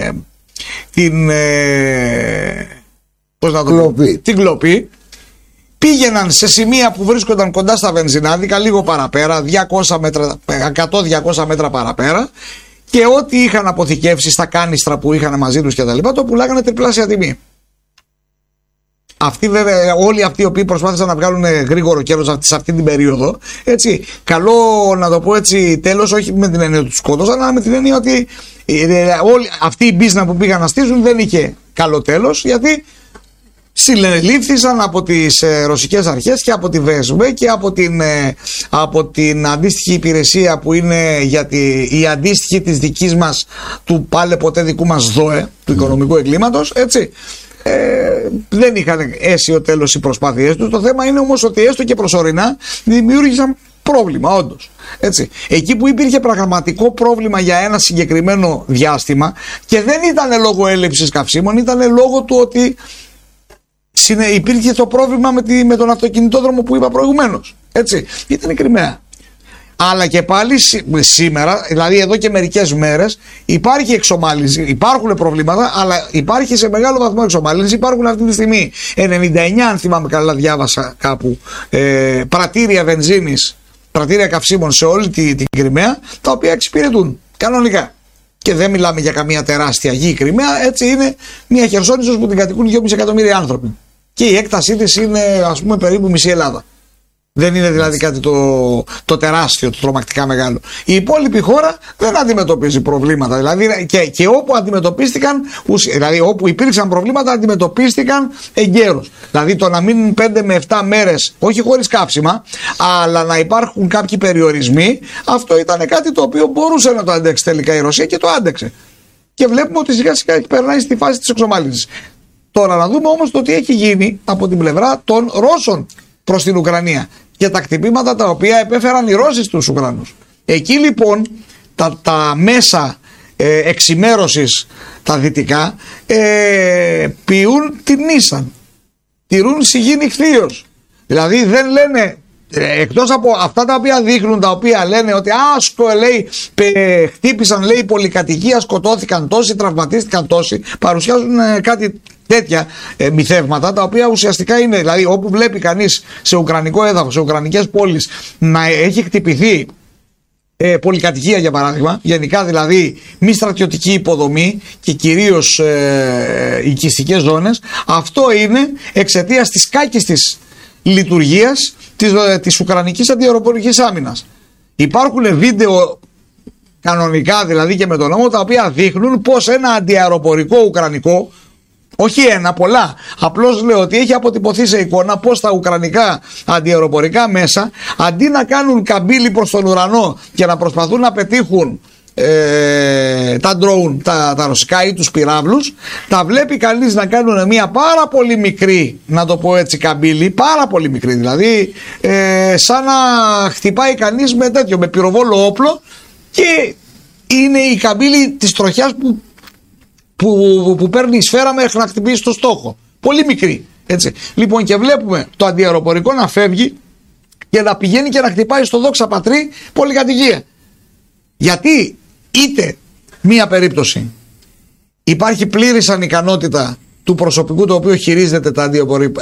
την κλοπή, πήγαιναν σε σημεία που βρίσκονταν κοντά στα βενζινάδικα, λίγο παραπέρα, 100-200 μέτρα παραπέρα, και ό,τι είχαν αποθηκεύσει στα κάνιστρα που είχαν μαζί τους και τα λοιπά, το πουλάγανε τριπλάσια τιμή. Αυτοί βέβαια, όλοι αυτοί οι οποίοι προσπάθησαν να βγάλουν γρήγορο κέρδος σε αυτή την περίοδο, έτσι, καλό να το πω έτσι, τέλος, όχι με την έννοια ότι τους σκότωσαν, αλλά με την έννοια ότι όλη αυτή η μπίζνα που πήγαν να στήσουν δεν είχε καλό τέλος, γιατί συλλήφθησαν από τις ρωσικές αρχές και από τη ΒΕΣΒΕ και από την αντίστοιχη υπηρεσία που είναι για η αντίστοιχη της δικής μας, του πάλε ποτέ δικού μας ΔΟΕ, του οικονομικού εγκλήματος, έτσι. Δεν είχαν αίσιο τέλος οι προσπάθειές τους. Το θέμα είναι όμως ότι έστω και προσωρινά δημιούργησαν πρόβλημα, όντως. Έτσι. Εκεί που υπήρχε πραγματικό πρόβλημα για ένα συγκεκριμένο διάστημα, και δεν ήταν λόγω έλλειψης καυσίμων, ήταν λόγω του ότι υπήρχε το πρόβλημα με τον αυτοκινητόδρομο που είπα προηγουμένως. Έτσι. Ήταν η Κριμαία. Αλλά και πάλι σήμερα, δηλαδή εδώ και μερικές μέρες, υπάρχει εξομάλυνση, υπάρχουν προβλήματα, αλλά υπάρχει σε μεγάλο βαθμό εξομάλυνση. Υπάρχουν αυτή τη στιγμή 99, αν θυμάμαι καλά, διάβασα κάπου, πρατήρια βενζίνης, πρατήρια καυσίμων σε όλη την Κριμαία, τα οποία εξυπηρετούν κανονικά. Και δεν μιλάμε για καμία τεράστια γη η Κριμαία, έτσι, είναι μια Χερσόνησος που την κατοικούν 2,5 εκατομμύρια άνθρωποι. Και η έκτασή της είναι, ας πούμε, περίπου μισή Ελλάδα. Δεν είναι δηλαδή κάτι το τεράστιο, το τρομακτικά μεγάλο. Η υπόλοιπη χώρα δεν αντιμετωπίζει προβλήματα. Δηλαδή, και όπου αντιμετωπίστηκαν, δηλαδή όπου υπήρξαν προβλήματα, αντιμετωπίστηκαν εγκαίρως. Δηλαδή το να μείνουν 5 με 7 μέρες, όχι χωρίς κάψιμα, αλλά να υπάρχουν κάποιοι περιορισμοί, αυτό ήταν κάτι το οποίο μπορούσε να το αντέξει τελικά η Ρωσία και το άντεξε. Και βλέπουμε ότι σιγά σιγά περνάει στη φάση της εξομάλυνσης. Τώρα να δούμε όμως το τι έχει γίνει από την πλευρά των Ρώσων προς την Ουκρανία και τα κτυπήματα τα οποία επέφεραν οι Ρώσοι στους Ουκρανούς. Εκεί λοιπόν τα μέσα εξημέρωσης, τα δυτικά, ποιούν την Νίσαν, τηρούν σιγή νυχθείως. Δηλαδή δεν λένε, εκτός από αυτά τα οποία δείχνουν, τα οποία λένε ότι λέει, χτύπησαν, λέει, πολυκατοικία, σκοτώθηκαν τόσοι, τραυματίστηκαν τόσοι, παρουσιάζουν κάτι τέτοια μυθεύματα, τα οποία ουσιαστικά είναι, δηλαδή όπου βλέπει κανείς σε ουκρανικό έδαφος, σε ουκρανικές πόλεις να έχει χτυπηθεί πολυκατοικία, για παράδειγμα, γενικά δηλαδή μη στρατιωτική υποδομή και κυρίως οικιστικές ζώνες, αυτό είναι εξαιτίας της κάκιστης λειτουργίας της ουκρανικής αντιαεροπορικής άμυνας. Υπάρχουν βίντεο κανονικά, δηλαδή και με τον νόμο, τα οποία δείχνουν πως ένα αντιαεροπορικό ουκρανικό, όχι ένα, πολλά, απλώς λέω ότι έχει αποτυπωθεί σε εικόνα πως τα ουκρανικά αντιαεροπορικά μέσα, αντί να κάνουν καμπύλη προς τον ουρανό και να προσπαθούν να πετύχουν τα drone, τα ρωσικά ή τους πυράβλους, τα βλέπει κανείς να κάνουν μια πάρα πολύ μικρή, να το πω έτσι, καμπύλη, πάρα πολύ μικρή, δηλαδή σαν να χτυπάει κανείς με πυροβόλο όπλο, και είναι η καμπύλη της τροχιάς που παίρνει η σφαίρα μέχρι να χτυπήσει το στόχο. Πολύ μικρή. Έτσι. Λοιπόν, και βλέπουμε το αντιαεροπορικό να φεύγει και να πηγαίνει και να χτυπάει στο δόξα πατρί πολυκατοικία. Γιατί είτε μία περίπτωση υπάρχει πλήρης ανικανότητα του προσωπικού το οποίο χειρίζεται τα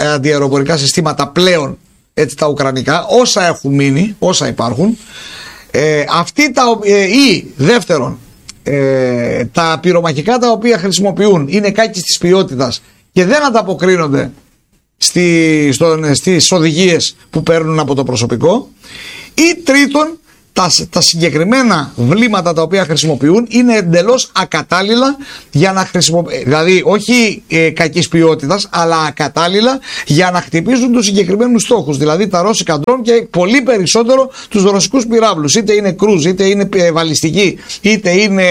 αντιαεροπορικά συστήματα πλέον, έτσι, τα ουκρανικά, όσα έχουν μείνει, όσα υπάρχουν, Ή δεύτερον, τα πυρομαχικά τα οποία χρησιμοποιούν είναι κάκης της ποιότητας και δεν ανταποκρίνονται στις οδηγίες που παίρνουν από το προσωπικό. Ή τρίτον, τα συγκεκριμένα βλήματα τα οποία χρησιμοποιούν είναι εντελώς ακατάλληλα για να χρησιμοποιήσουν, δηλαδή όχι κακής ποιότητας, αλλά ακατάλληλα για να χτυπήσουν τους συγκεκριμένους στόχους, δηλαδή τα ρώσικα ντρόν και πολύ περισσότερο τους ρωσικούς πυράβλους, είτε είναι κρούζ, είτε είναι βαλιστικοί, είτε είναι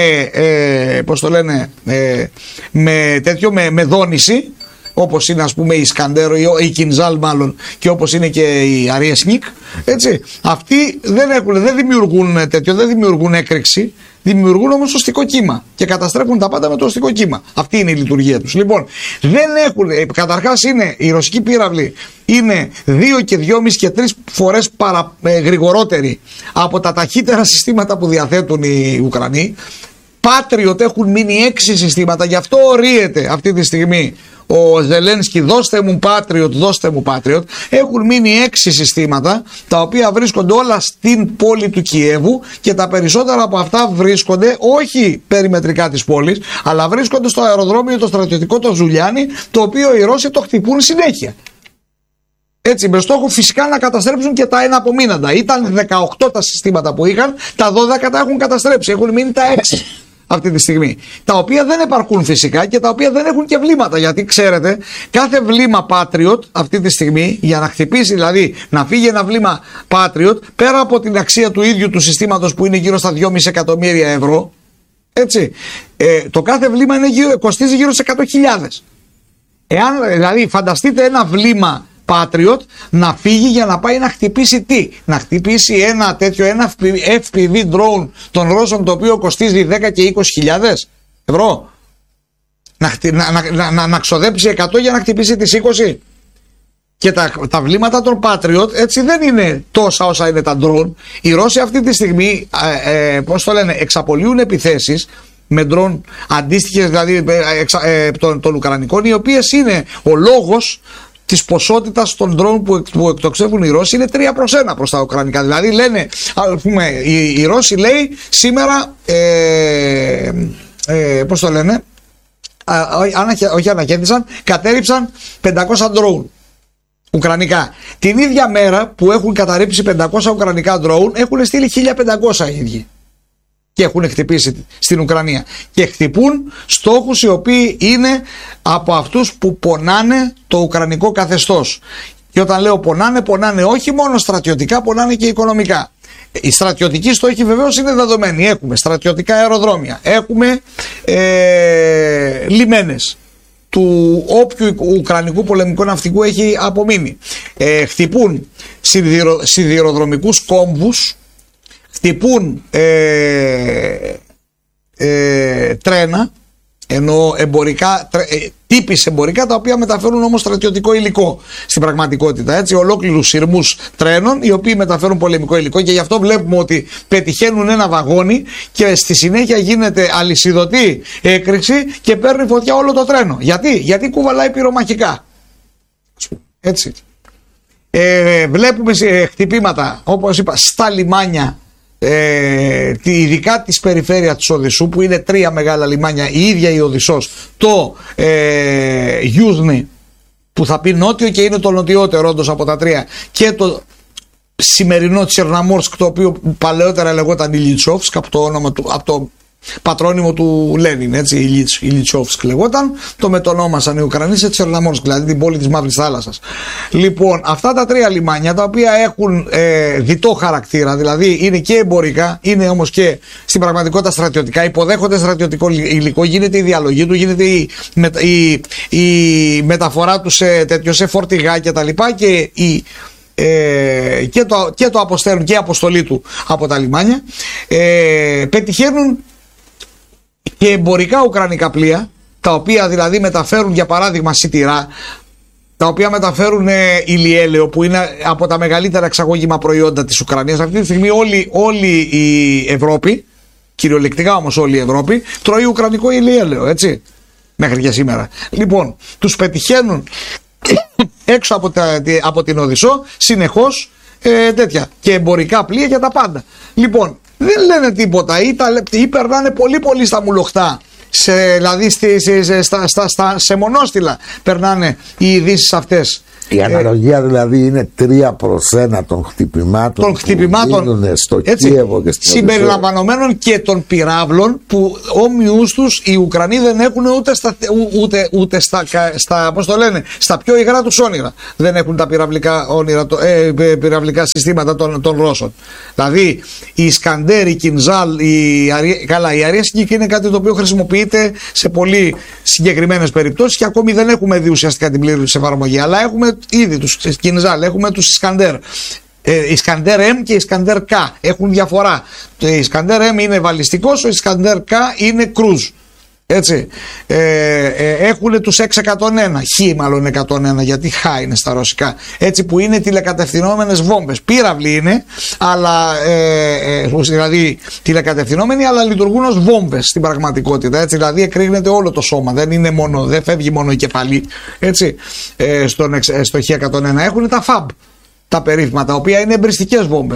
με δόνηση, όπως είναι ας πούμε η Σκαντέρο ή η Κινζάλ μάλλον, και όπως είναι και η Αριεσνίκ, έτσι. Αυτοί δεν δημιουργούν τέτοιο, δεν δημιουργούν έκρηξη, δημιουργούν όμως οστικό κύμα και καταστρέφουν τα πάντα με το οστικό κύμα. Αυτή είναι η λειτουργία τους. Λοιπόν, δεν έχουν, καταρχάς οι ρωσικοί πύραυλοι είναι 2 και 2,5 και 3 φορές γρηγορότεροι από τα ταχύτερα συστήματα που διαθέτουν οι Ουκρανοί. Patriot έχουν μείνει 6 συστήματα, γι' αυτό ορίεται αυτή τη στιγμή ο Ζελένσκι, δώστε μου Patriot. Έχουν μείνει 6 συστήματα, τα οποία βρίσκονται όλα στην πόλη του Κιέβου και τα περισσότερα από αυτά βρίσκονται όχι περιμετρικά της πόλης, αλλά βρίσκονται στο αεροδρόμιο το στρατιωτικό το Ζουλιάνι, το οποίο οι Ρώσοι το χτυπούν συνέχεια. Έτσι, με στόχο φυσικά να καταστρέψουν και τα εναπομείναντα. Ήταν 18 τα συστήματα που είχαν, τα 12 τα έχουν καταστρέψει, έχουν μείνει τα 6. Αυτή τη στιγμή, τα οποία δεν επαρκούν φυσικά και τα οποία δεν έχουν και βλήματα, γιατί ξέρετε κάθε βλήμα Patriot αυτή τη στιγμή για να χτυπήσει, δηλαδή να φύγει ένα βλήμα Patriot, πέρα από την αξία του ίδιου του συστήματος που είναι γύρω στα 2,5 εκατομμύρια ευρώ, έτσι, το κάθε βλήμα κοστίζει γύρω σε 100.000. Εάν δηλαδή φανταστείτε ένα βλήμα Patriot να φύγει για να πάει να χτυπήσει τι? Να χτυπήσει ένα FPV drone των Ρώσων, το οποίο κοστίζει 10 και 20.000 ευρώ. Να ξοδέψει 100 για να χτυπήσει τις 20. Και τα βλήματα των Patriot έτσι δεν είναι τόσα όσα είναι τα drone. Οι Ρώσοι αυτή τη στιγμή εξαπολύουν επιθέσεις με drone αντίστοιχες δηλαδή των Ουκρανικών, οι οποίες είναι ο λόγος της ποσότητας των ντρόουν που εκτοξεύουν οι Ρώσοι είναι 3 προς 1 προς τα Ουκρανικά. Δηλαδή λένε, ας πούμε, οι Ρώσοι λέει σήμερα, πώς το λένε, όχι αναχέτησαν, κατέριψαν 500 ντρόουν ουκρανικά. Την ίδια μέρα που έχουν καταρρύψει 500 ουκρανικά ντρόουν έχουν στείλει 1500 οι ίδιοι και έχουν χτυπήσει στην Ουκρανία και χτυπούν στόχους οι οποίοι είναι από αυτούς που πονάνε το ουκρανικό καθεστώς. Και όταν λέω πονάνε όχι μόνο στρατιωτικά, πονάνε και οικονομικά. Οι στρατιωτικοί στόχοι βεβαίως είναι δεδομένοι. Έχουμε στρατιωτικά αεροδρόμια, έχουμε λιμένες του όποιου ουκρανικού πολεμικού ναυτικού έχει απομείνει. Χτυπούν σιδηροδρομικούς κόμβους, χτυπούν τρένα, ενώ τύπης εμπορικά, τα οποία μεταφέρουν όμως στρατιωτικό υλικό στην πραγματικότητα, έτσι, ολόκληρους σειρμούς τρένων οι οποίοι μεταφέρουν πολεμικό υλικό, και γι' αυτό βλέπουμε ότι πετυχαίνουν ένα βαγόνι και στη συνέχεια γίνεται αλυσιδωτή έκρηξη και παίρνει φωτιά όλο το τρένο. Γιατί κουβαλάει πυρομαχικά, έτσι. Βλέπουμε χτυπήματα, όπως είπα, στα λιμάνια, ειδικά της περιφέρειας της Οδυσσού, που είναι 3 μεγάλα λιμάνια, η ίδια η Οδυσσός, το Γιούζνη που θα πει νότιο και είναι το νοτιότερο όντως από τα 3, και το σημερινό Τσερναμόρσκ, το οποίο παλαιότερα λεγόταν Ηλιτσόφσκ από το όνομα του, από το πατρόνυμο του Λένιν, έτσι, Ηλιτσόφσκ λεγόταν, το μετονόμασαν οι Ουκρανοί σε Τσερναμόρσκ, δηλαδή την πόλη της Μαύρης Θάλασσας. Λοιπόν, αυτά τα 3 λιμάνια, τα οποία έχουν διτό χαρακτήρα, δηλαδή είναι και εμπορικά, είναι όμως και στην πραγματικότητα στρατιωτικά, υποδέχονται στρατιωτικό υλικό, γίνεται η διαλογή του, γίνεται η μεταφορά του σε φορτηγά κτλ. Και το αποστέλουν και η αποστολή του από τα λιμάνια. Πετυχαίνουν και εμπορικά ουκρανικά πλοία, τα οποία δηλαδή μεταφέρουν, για παράδειγμα, σιτηρά, τα οποία μεταφέρουν ηλιέλαιο, που είναι από τα μεγαλύτερα εξαγώγημα προϊόντα της Ουκρανίας. Αυτή τη στιγμή όλη η Ευρώπη, κυριολεκτικά όμως όλη η Ευρώπη, τρώει ουκρανικό ηλιέλαιο, έτσι, μέχρι και σήμερα. Λοιπόν, τους πετυχαίνουν έξω από την Οδυσσό συνεχώς τέτοια. Και εμπορικά πλοία και τα πάντα. Λοιπόν, δεν λένε τίποτα ή περνάνε πολύ πολύ στα μουλοχτά. Δηλαδή σε μονόστιλα περνάνε οι ειδήσεις αυτές. Η αναλογία δηλαδή είναι 3-1 των χτυπημάτων που γίνουν στο Κίεβο και στην συμπεριλαμβανομένων και των πυράβλων που όμοιους τους οι Ουκρανοί δεν έχουν ούτε στα πώς το λένε, στα πιο υγρά τους όνειρα δεν έχουν τα πυραυλικά συστήματα των Ρώσων. Δηλαδή η Ισκαντέρ, η Κινζάλ, η Αριέσκικ είναι κάτι το οποίο χρησιμοποιείται σε πολύ συγκεκριμένες περιπτώσεις και ακόμη δεν έχουμε δει ουσιαστικά την πλήρη εφαρμογή, αλλά έχουμε ήδη τους Κινζάλ, έχουμε τους Ισκαντέρ. Ισκαντέρ M και Ισκαντέρ K έχουν διαφορά. Το Ισκαντέρ M είναι βαλιστικός, ο Ισκαντέρ K είναι cruise. Έτσι. Έχουν τους 601, Χ μάλλον 101, γιατί Χ είναι στα ρωσικά. Έτσι, που είναι τηλεκατευθυνόμενες βόμβες. Πύραυλοι είναι, αλλά δηλαδή τηλεκατευθυνόμενοι, αλλά λειτουργούν ως βόμβες στην πραγματικότητα. Έτσι, δηλαδή εκρήγνεται όλο το σώμα. Δεν φεύγει μόνο η κεφαλή. Έτσι, στο Χ101 έχουν τα FAB, τα περίφημα, τα οποία είναι εμπριστικές βόμβες.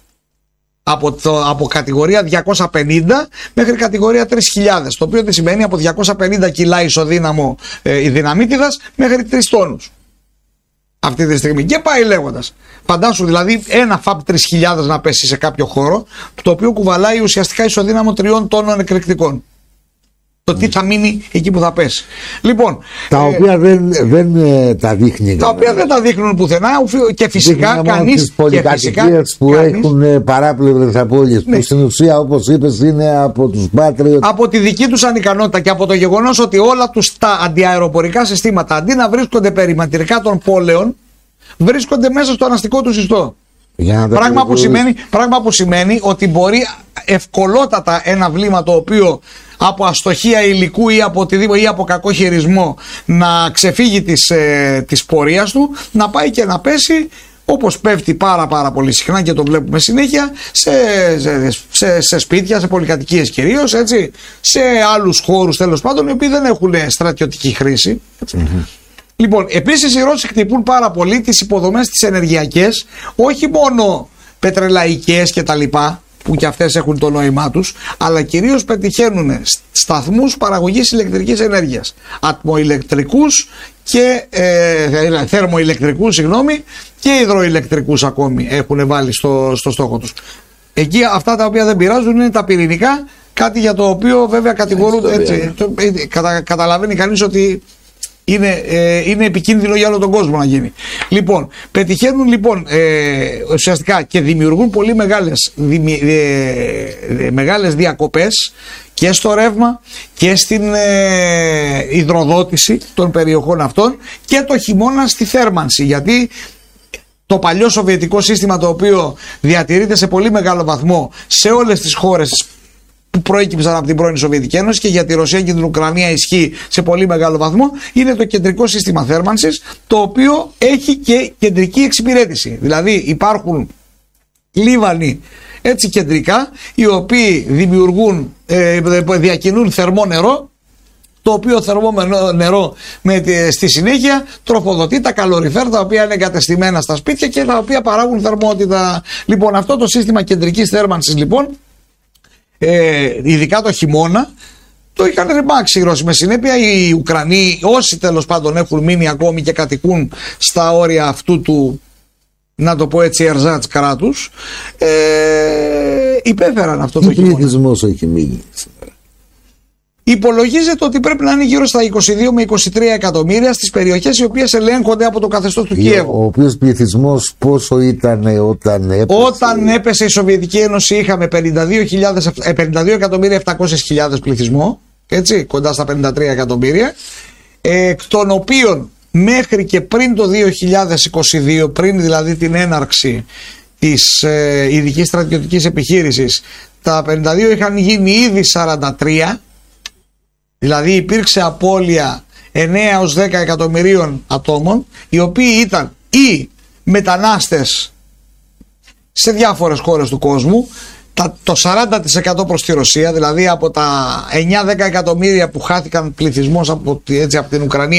Από κατηγορία 250 μέχρι κατηγορία 3.000, το οποίο τι σημαίνει από 250 κιλά ισοδύναμο η δυναμίτιδας μέχρι 3 τόνους αυτή τη στιγμή και πάει λέγοντας. Φαντάσου δηλαδή ένα FAB 3.000 να πέσει σε κάποιο χώρο, το οποίο κουβαλάει ουσιαστικά ισοδύναμο 3 τόνων εκρηκτικών. Το τι θα μείνει εκεί που θα πέσει. Λοιπόν, τα οποία δεν τα δείχνει. Τα οποία δεν τα δείχνουν πουθενά και φυσικά κανείς. Τις πολυκατοικίες που έχουν παράπλευρες απώλειες, που στην ουσία, όπως είπες, είναι από τους Patriot. Από τη δική τους ανικανότητα και από το γεγονός ότι όλα τους τα αντιαεροπορικά συστήματα, αντί να βρίσκονται περιμετρικά των πόλεων, βρίσκονται μέσα στο αναστικό του ιστό. Πράγμα που σημαίνει ότι μπορεί ευκολότατα ένα βλήμα το οποίο από αστοχία υλικού ή από οτιδήποτε ή από κακό χειρισμό να ξεφύγει της πορείας του, να πάει και να πέσει, όπως πέφτει πάρα πολύ συχνά και το βλέπουμε συνέχεια, σε σπίτια, σε πολυκατοικίες κυρίως, έτσι, σε άλλους χώρους τέλος πάντων, οι οποίοι δεν έχουν στρατιωτική χρήση. Λοιπόν, επίσης οι Ρώσοι χτυπούν πάρα πολύ τις υποδομές τις ενεργειακές, όχι μόνο πετρελαϊκές και τα λοιπά, που και αυτές έχουν το νόημά τους, αλλά κυρίως πετυχαίνουν σταθμούς παραγωγής ηλεκτρικής ενέργειας, ατμοηλεκτρικούς και θερμοηλεκτρικούς, και υδροηλεκτρικούς ακόμη έχουν βάλει στο στόχο τους. Εκεί αυτά τα οποία δεν πειράζουν είναι τα πυρηνικά, κάτι για το οποίο βέβαια κατηγορούνται, έτσι, καταλαβαίνει κανείς ότι είναι επικίνδυνο για όλο τον κόσμο να γίνει. Λοιπόν, πετυχαίνουν λοιπόν ουσιαστικά και δημιουργούν πολύ μεγάλες διακοπές και στο ρεύμα και στην υδροδότηση των περιοχών αυτών και το χειμώνα στη θέρμανση, γιατί το παλιό σοβιετικό σύστημα, το οποίο διατηρείται σε πολύ μεγάλο βαθμό σε όλες τις χώρες που προέκυψαν από την πρώην Σοβιετική Ένωση και για τη Ρωσία και την Ουκρανία ισχύει σε πολύ μεγάλο βαθμό, είναι το κεντρικό σύστημα θέρμανσης, το οποίο έχει και κεντρική εξυπηρέτηση. Δηλαδή υπάρχουν λίβανοι έτσι κεντρικά, οι οποίοι διακινούν θερμό νερό, το οποίο θερμό νερό στη συνέχεια τροφοδοτεί τα καλοριφέρ, τα οποία είναι εγκατεστημένα στα σπίτια και τα οποία παράγουν θερμότητα. Λοιπόν, αυτό το σύστημα κεντρικής θέρμανσης, λοιπόν, ειδικά το χειμώνα, το είχαν ρημάξει οι Ρώσοι. Με συνέπεια οι Ουκρανοί, όσοι τέλος πάντων έχουν μείνει ακόμη και κατοικούν στα όρια αυτού του, να το πω έτσι, ερζάτς κράτους, υπέφεραν αυτό το χειμώνα. Τι πληθυσμός έχει μείνει? Υπολογίζεται ότι πρέπει να είναι γύρω στα 22 με 23 εκατομμύρια στις περιοχές οι οποίες ελέγχονται από το καθεστώς του Κιέβου. Ο οποίος πληθυσμός πόσο ήταν όταν έπεσε? Όταν έπεσε η Σοβιετική Ένωση είχαμε 52.700.000 πληθυσμό, έτσι, κοντά στα 53 εκατομμύρια, εκ των οποίων μέχρι και πριν το 2022, πριν δηλαδή την έναρξη της ειδικής στρατιωτικής επιχείρησης, τα 52 είχαν γίνει ήδη 43. Δηλαδή υπήρξε απώλεια 9 ως 10 εκατομμυρίων ατόμων, οι οποίοι ήταν ή μετανάστες σε διάφορες χώρες του κόσμου, το 40% προς τη Ρωσία, δηλαδή από τα 9-10 εκατομμύρια που χάθηκαν πληθυσμός από την Ουκρανία,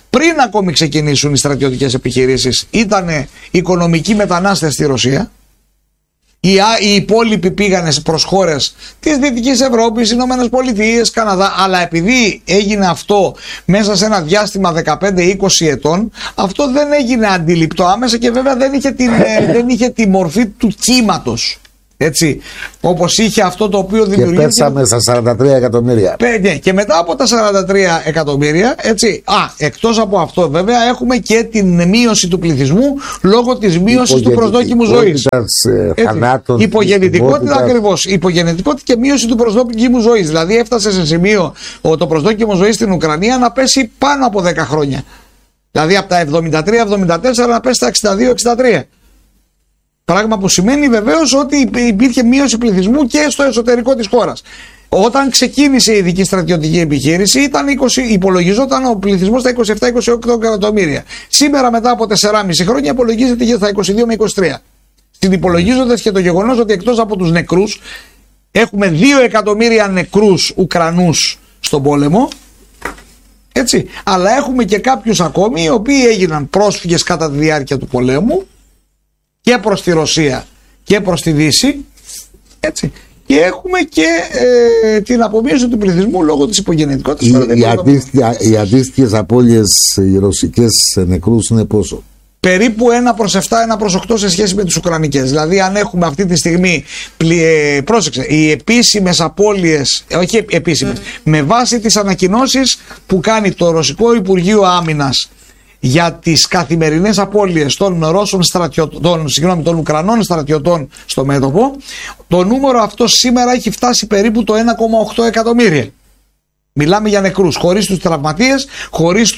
πριν ακόμη ξεκινήσουν οι στρατιωτικές επιχειρήσεις, ήταν οικονομικοί μετανάστες στη Ρωσία. Οι υπόλοιποι πήγανε προς χώρες της Δυτικής Ευρώπης, Ηνωμένες Πολιτείες, Καναδά, αλλά επειδή έγινε αυτό μέσα σε ένα διάστημα 15-20 ετών, αυτό δεν έγινε αντιληπτό άμεσα και βέβαια δεν είχε τη μορφή του κύματος. Έτσι, όπως είχε αυτό το οποίο δημιουργήθηκε. Και πέσαμε στα 43 εκατομμύρια. Ναι, και μετά από τα 43 εκατομμύρια, έτσι, εκτός από αυτό βέβαια έχουμε και την μείωση του πληθυσμού λόγω της μείωσης του προσδόκιμου ζωής. Υπογεννητικότητα ακριβώς. Υπογεννητικότητα και μείωση του προσδόκιμου ζωής. Δηλαδή έφτασε σε σημείο το προσδόκιμο ζωής στην Ουκρανία να πέσει πάνω από 10 χρόνια. Δηλαδή από τα 73-74 να πέσει στα 62-63. Πράγμα που σημαίνει βεβαίως ότι υπήρχε μείωση πληθυσμού και στο εσωτερικό της χώρας. Όταν ξεκίνησε η ειδική στρατιωτική επιχείρηση υπολογιζόταν ο πληθυσμός στα 27-28 εκατομμύρια. Σήμερα μετά από 4,5 χρόνια υπολογίζεται και στα 22 με 23. Συνυπολογίζοντας και το γεγονός ότι εκτός από τους νεκρούς έχουμε 2 εκατομμύρια νεκρούς Ουκρανούς στον πόλεμο. Έτσι, αλλά έχουμε και κάποιους ακόμη οι οποίοι έγιναν πρόσφυγες κατά τη διάρκεια του πολέμου και προς τη Ρωσία και προς τη Δύση, έτσι. Και έχουμε και την απομείωση του πληθυσμού λόγω της υπογεννητικότητας. Οι αντίστοιχες απώλειες οι ρωσικές νεκρούς είναι πόσο? Περίπου 1 προς 7, 1 προς 8 σε σχέση με τις Ουκρανικές. Δηλαδή αν έχουμε αυτή τη στιγμή, πρόσεξε, οι επίσημες απώλειες, όχι επίσημες, με βάση τις ανακοινώσεις που κάνει το Ρωσικό Υπουργείο Άμυνας για τις καθημερινές απώλειες των των Ουκρανών στρατιωτών στο μέτωπο, το νούμερο αυτό σήμερα έχει φτάσει περίπου το 1,8 εκατομμύρια. Μιλάμε για νεκρούς, χωρίς τους τραυματίες, χωρίς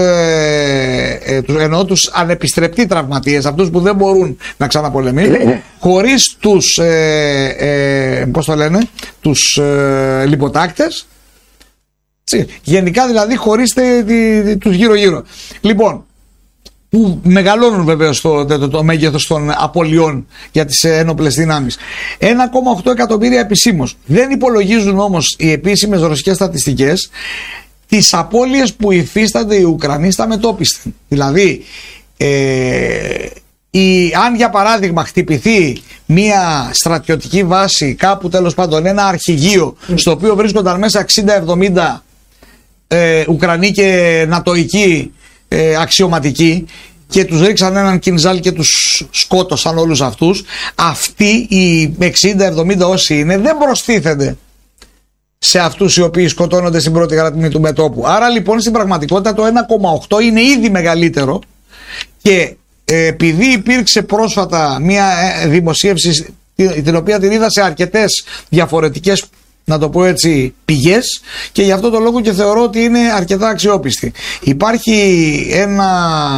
τους ανεπιστρεπτεί τραυματίες, αυτούς που δεν μπορούν να ξαναπολεμήσουν, χωρίς τους λιποτάκτες. Γενικά δηλαδή χωρίς τους γύρω-γύρω. Λοιπόν, που μεγαλώνουν βεβαίως το μέγεθος των απολειών για τις ένοπλες δυνάμεις. 1,8 εκατομμύρια επισήμως. Δεν υπολογίζουν όμως οι επίσημες ρωσικές στατιστικές τις απώλειες που υφίστανται οι Ουκρανοί στα μετώπιστα. Δηλαδή, αν για παράδειγμα χτυπηθεί μια στρατιωτική βάση κάπου, τέλος πάντων ένα αρχηγείο στο οποίο βρίσκονταν μέσα 60-70 Ουκρανοί και νατοικοί αξιωματικοί και τους ρίξαν έναν κινζάλ και τους σκότωσαν όλους αυτούς, αυτοί οι 60-70 όσοι είναι δεν προστίθενται σε αυτούς οι οποίοι σκοτώνονται στην πρώτη γραμμή του μετώπου. Άρα λοιπόν στην πραγματικότητα το 1,8 είναι ήδη μεγαλύτερο και επειδή υπήρξε πρόσφατα μια δημοσίευση την οποία την είδα σε αρκετές διαφορετικές, να το πω έτσι, πηγές και γι' αυτό το λόγο και θεωρώ ότι είναι αρκετά αξιόπιστη. Υπάρχει ένα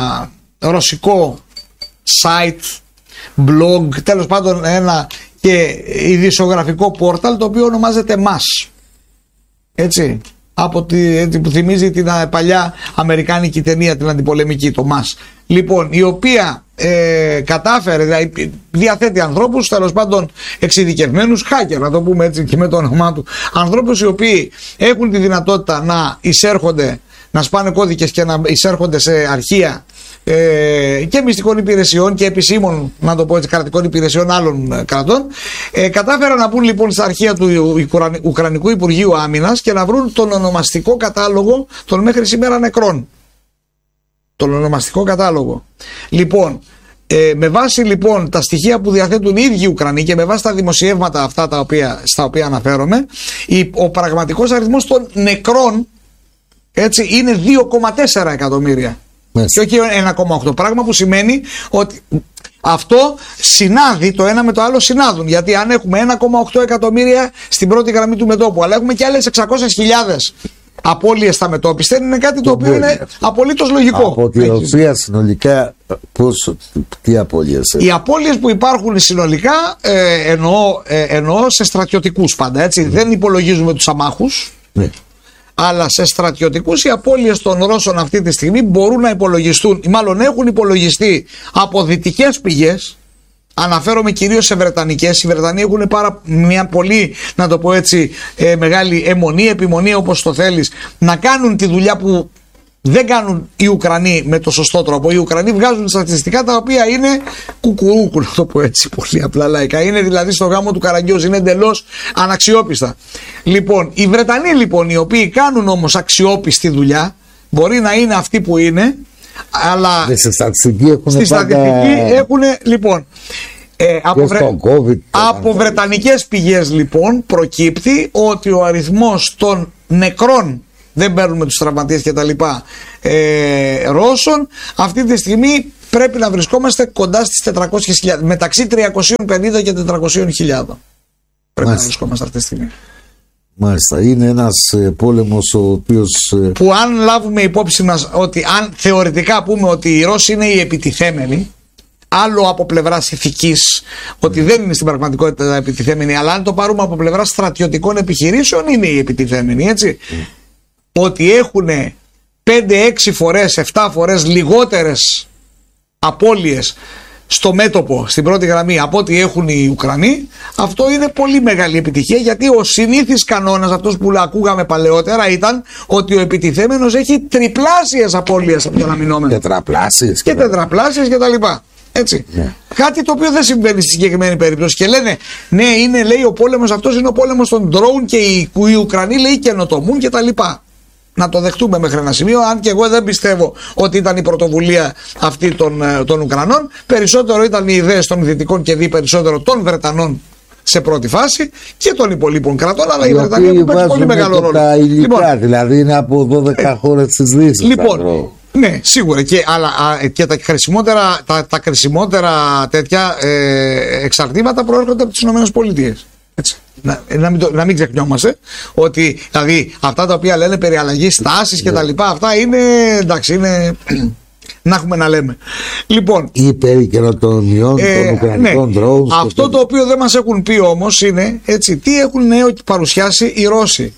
ρωσικό site, blog, τέλος πάντων ένα και ειδησιογραφικό πόρταλ το οποίο ονομάζεται MAS. Έτσι, που θυμίζει την παλιά αμερικάνικη ταινία, την αντιπολεμική, το MAS. Λοιπόν, η οποία κατάφερε, δηλαδή διαθέτει ανθρώπους, τέλος πάντων εξειδικευμένους, hacker να το πούμε έτσι και με το όνομά του, ανθρώπους οι οποίοι έχουν τη δυνατότητα να εισέρχονται, να σπάνε κώδικες και να εισέρχονται σε αρχεία και μυστικών υπηρεσιών και επισήμων, να το πω έτσι, κρατικών υπηρεσιών άλλων κρατών. Κατάφεραν να μπουν λοιπόν στα αρχεία του Ουκρανικού Υπουργείου Άμυνας και να βρουν τον ονομαστικό κατάλογο των μέχρι σήμερα νεκρών. Τον ονομαστικό κατάλογο. Λοιπόν, με βάση λοιπόν τα στοιχεία που διαθέτουν οι ίδιοι Ουκρανοί και με βάση τα δημοσιεύματα αυτά στα οποία αναφέρομαι, ο πραγματικός αριθμός των νεκρών, έτσι, είναι 2,4 εκατομμύρια. Και όχι 1,8. Πράγμα που σημαίνει ότι αυτό συνάδει, το ένα με το άλλο συνάδουν. Γιατί αν έχουμε 1,8 εκατομμύρια στην πρώτη γραμμή του μετώπου, αλλά έχουμε και άλλες 600.000 απώλειες στα μετώπιστα, είναι κάτι το οποίο είναι απολύτως λογικό. Από τη Ρωσία συνολικά τι απώλειες? Οι απώλειες που υπάρχουν συνολικά εννοώ σε στρατιωτικούς πάντα, έτσι. Δεν υπολογίζουμε τους αμάχους. Ναι. Αλλά σε στρατιωτικούς οι απώλειες των Ρώσων αυτή τη στιγμή μπορούν να υπολογιστούν, ή μάλλον έχουν υπολογιστεί από δυτικές πηγές. Αναφέρομαι κυρίως σε βρετανικές. Οι Βρετανοί έχουν μια πολύ, να το πω έτσι, μεγάλη επιμονή όπως το θέλεις, να κάνουν τη δουλειά που δεν κάνουν οι Ουκρανοί με το σωστό τρόπο. Οι Ουκρανοί βγάζουν στατιστικά τα οποία είναι κουκουρούκου, να το πω έτσι πολύ απλά λαϊκά. Είναι δηλαδή στο γάμο του Καραγκιόζη, είναι εντελώς αναξιόπιστα. Λοιπόν, οι Βρετανοί λοιπόν, οι οποίοι κάνουν όμως αξιόπιστη δουλειά, μπορεί να είναι αυτοί που είναι, αλλά στη στατιστική έχουν λοιπόν. Από βρετανικές πηγές λοιπόν προκύπτει ότι ο αριθμός των νεκρών, δεν παίρνουμε τους τραυματίες και τα λοιπά, Ρώσων, αυτή τη στιγμή πρέπει να βρισκόμαστε κοντά στις 400.000, μεταξύ 350 και 400.000 πρέπει να βρισκόμαστε αυτή τη στιγμή. Μάλιστα, είναι ένας πόλεμος ο οποίος... Που αν λάβουμε υπόψη μας ότι αν θεωρητικά πούμε ότι οι Ρώσοι είναι οι επιτιθέμενοι, άλλο από πλευράς ηθικής, ότι δεν είναι στην πραγματικότητα επιτιθέμενοι, αλλά αν το πάρουμε από πλευράς στρατιωτικών επιχειρήσεων, είναι οι επιτιθέμενοι, έτσι. Ότι έχουν 5-6 φορές, 7 φορές λιγότερες απώλειες στο μέτωπο, στην πρώτη γραμμή, από ό,τι έχουν οι Ουκρανοί, αυτό είναι πολύ μεγάλη επιτυχία, γιατί ο συνήθις κανόνας, αυτός που ακούγαμε παλαιότερα, ήταν ότι ο επιτιθέμενος έχει τριπλάσιες απώλειες από τον αμυνόμενο. Τετραπλάσιες και τετραπλάσιες και τα λοιπά. Έτσι. Yeah. Κάτι το οποίο δεν συμβαίνει στη συγκεκριμένη περίπτωση. Και λένε, ναι, είναι, λέει, ο πόλεμος αυτός είναι ο πόλεμος των drone και οι Ουκρανοί, λέει, καινοτομούν και τα λοιπά. Να το δεχτούμε μέχρι ένα σημείο, αν και εγώ δεν πιστεύω ότι ήταν η πρωτοβουλία αυτή των Ουκρανών. Περισσότερο ήταν οι ιδέες των Δυτικών και δι περισσότερο των Βρετανών σε πρώτη φάση και των υπολείπων κρατών, αλλά η Βρετανία που παίζει πολύ μεγάλο ρόλο. Τα υλικά, λοιπόν, δηλαδή είναι από 12 χώρες της Δύσης. Λοιπόν, ναι, σίγουρα. Και τα χρησιμότερα τέτοια εξαρτήματα προέρχονται από τις ΗΠΑ. Έτσι. Να μην ξεχνιόμαστε ότι δηλαδή αυτά τα οποία λένε περί αλλαγής τάσης και τα λοιπά, αυτά είναι, εντάξει, είναι να έχουμε να λέμε. Λοιπόν, ή περί καινοτομιών των Ουκρανικών drones. Αυτό το οποίο δεν μας έχουν πει όμως είναι, έτσι, τι έχουν νέο παρουσιάσει οι Ρώσοι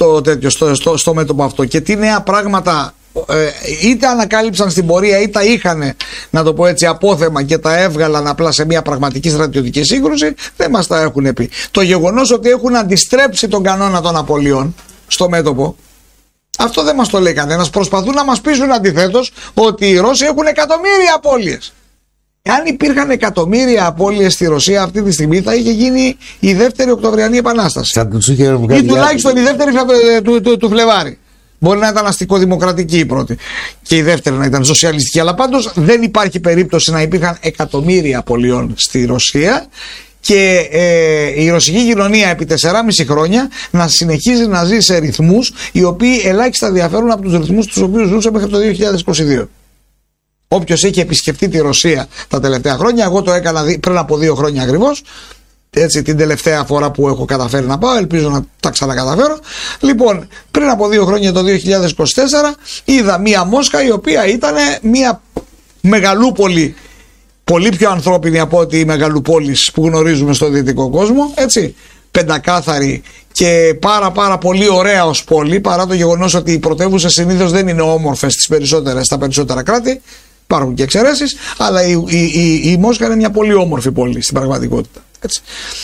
στο μέτωπο αυτό και τι νέα πράγματα είτε ανακάλυψαν στην πορεία ή τα είχαν, να το πω έτσι, απόθεμα και τα έβγαλαν απλά σε μια πραγματική στρατιωτική σύγκρουση, δεν μας τα έχουν πει. Το γεγονός ότι έχουν αντιστρέψει τον κανόνα των απολειών στο μέτωπο, αυτό δεν μας το λέει κανένας. Προσπαθούν να μας πείσουν αντιθέτως ότι οι Ρώσοι έχουν εκατομμύρια απώλειες. Εάν υπήρχαν εκατομμύρια απώλειες στη Ρωσία αυτή τη στιγμή, θα είχε γίνει η δεύτερη Οκτωβριανή Επανάσταση. Ή τουλάχιστον η δεύτερη του Φλεβάρη. Μπορεί να ήταν αστικοδημοκρατική η πρώτη και η δεύτερη να ήταν σοσιαλιστική, αλλά πάντως δεν υπάρχει περίπτωση να υπήρχαν εκατομμύρια απολειών στη Ρωσία και η ρωσική κοινωνία επί 4,5 χρόνια να συνεχίζει να ζει σε ρυθμούς οι οποίοι ελάχιστα διαφέρουν από τους ρυθμούς τους οποίους ζούσε μέχρι το 2022. Όποιος έχει επισκεφτεί τη Ρωσία τα τελευταία χρόνια, εγώ το έκανα πριν από 2 χρόνια ακριβώς, έτσι, την τελευταία φορά που έχω καταφέρει να πάω, ελπίζω να τα ξανακαταφέρω. Λοιπόν, πριν από 2 χρόνια, το 2024, είδα μία Μόσχα η οποία ήταν μία μεγαλούπολη, πολύ πιο ανθρώπινη από ότι οι μεγαλουπόλεις που γνωρίζουμε στο δυτικό κόσμο, έτσι, πεντακάθαρη και πάρα πολύ ωραία ως πόλη, παρά το γεγονός ότι οι πρωτεύουσες συνήθως δεν είναι όμορφες στα περισσότερα κράτη. Υπάρχουν και εξαιρέσεις, αλλά η Μόσχα είναι μια πολύ όμορφη πόλη στην πραγματικότητα. Έτσι.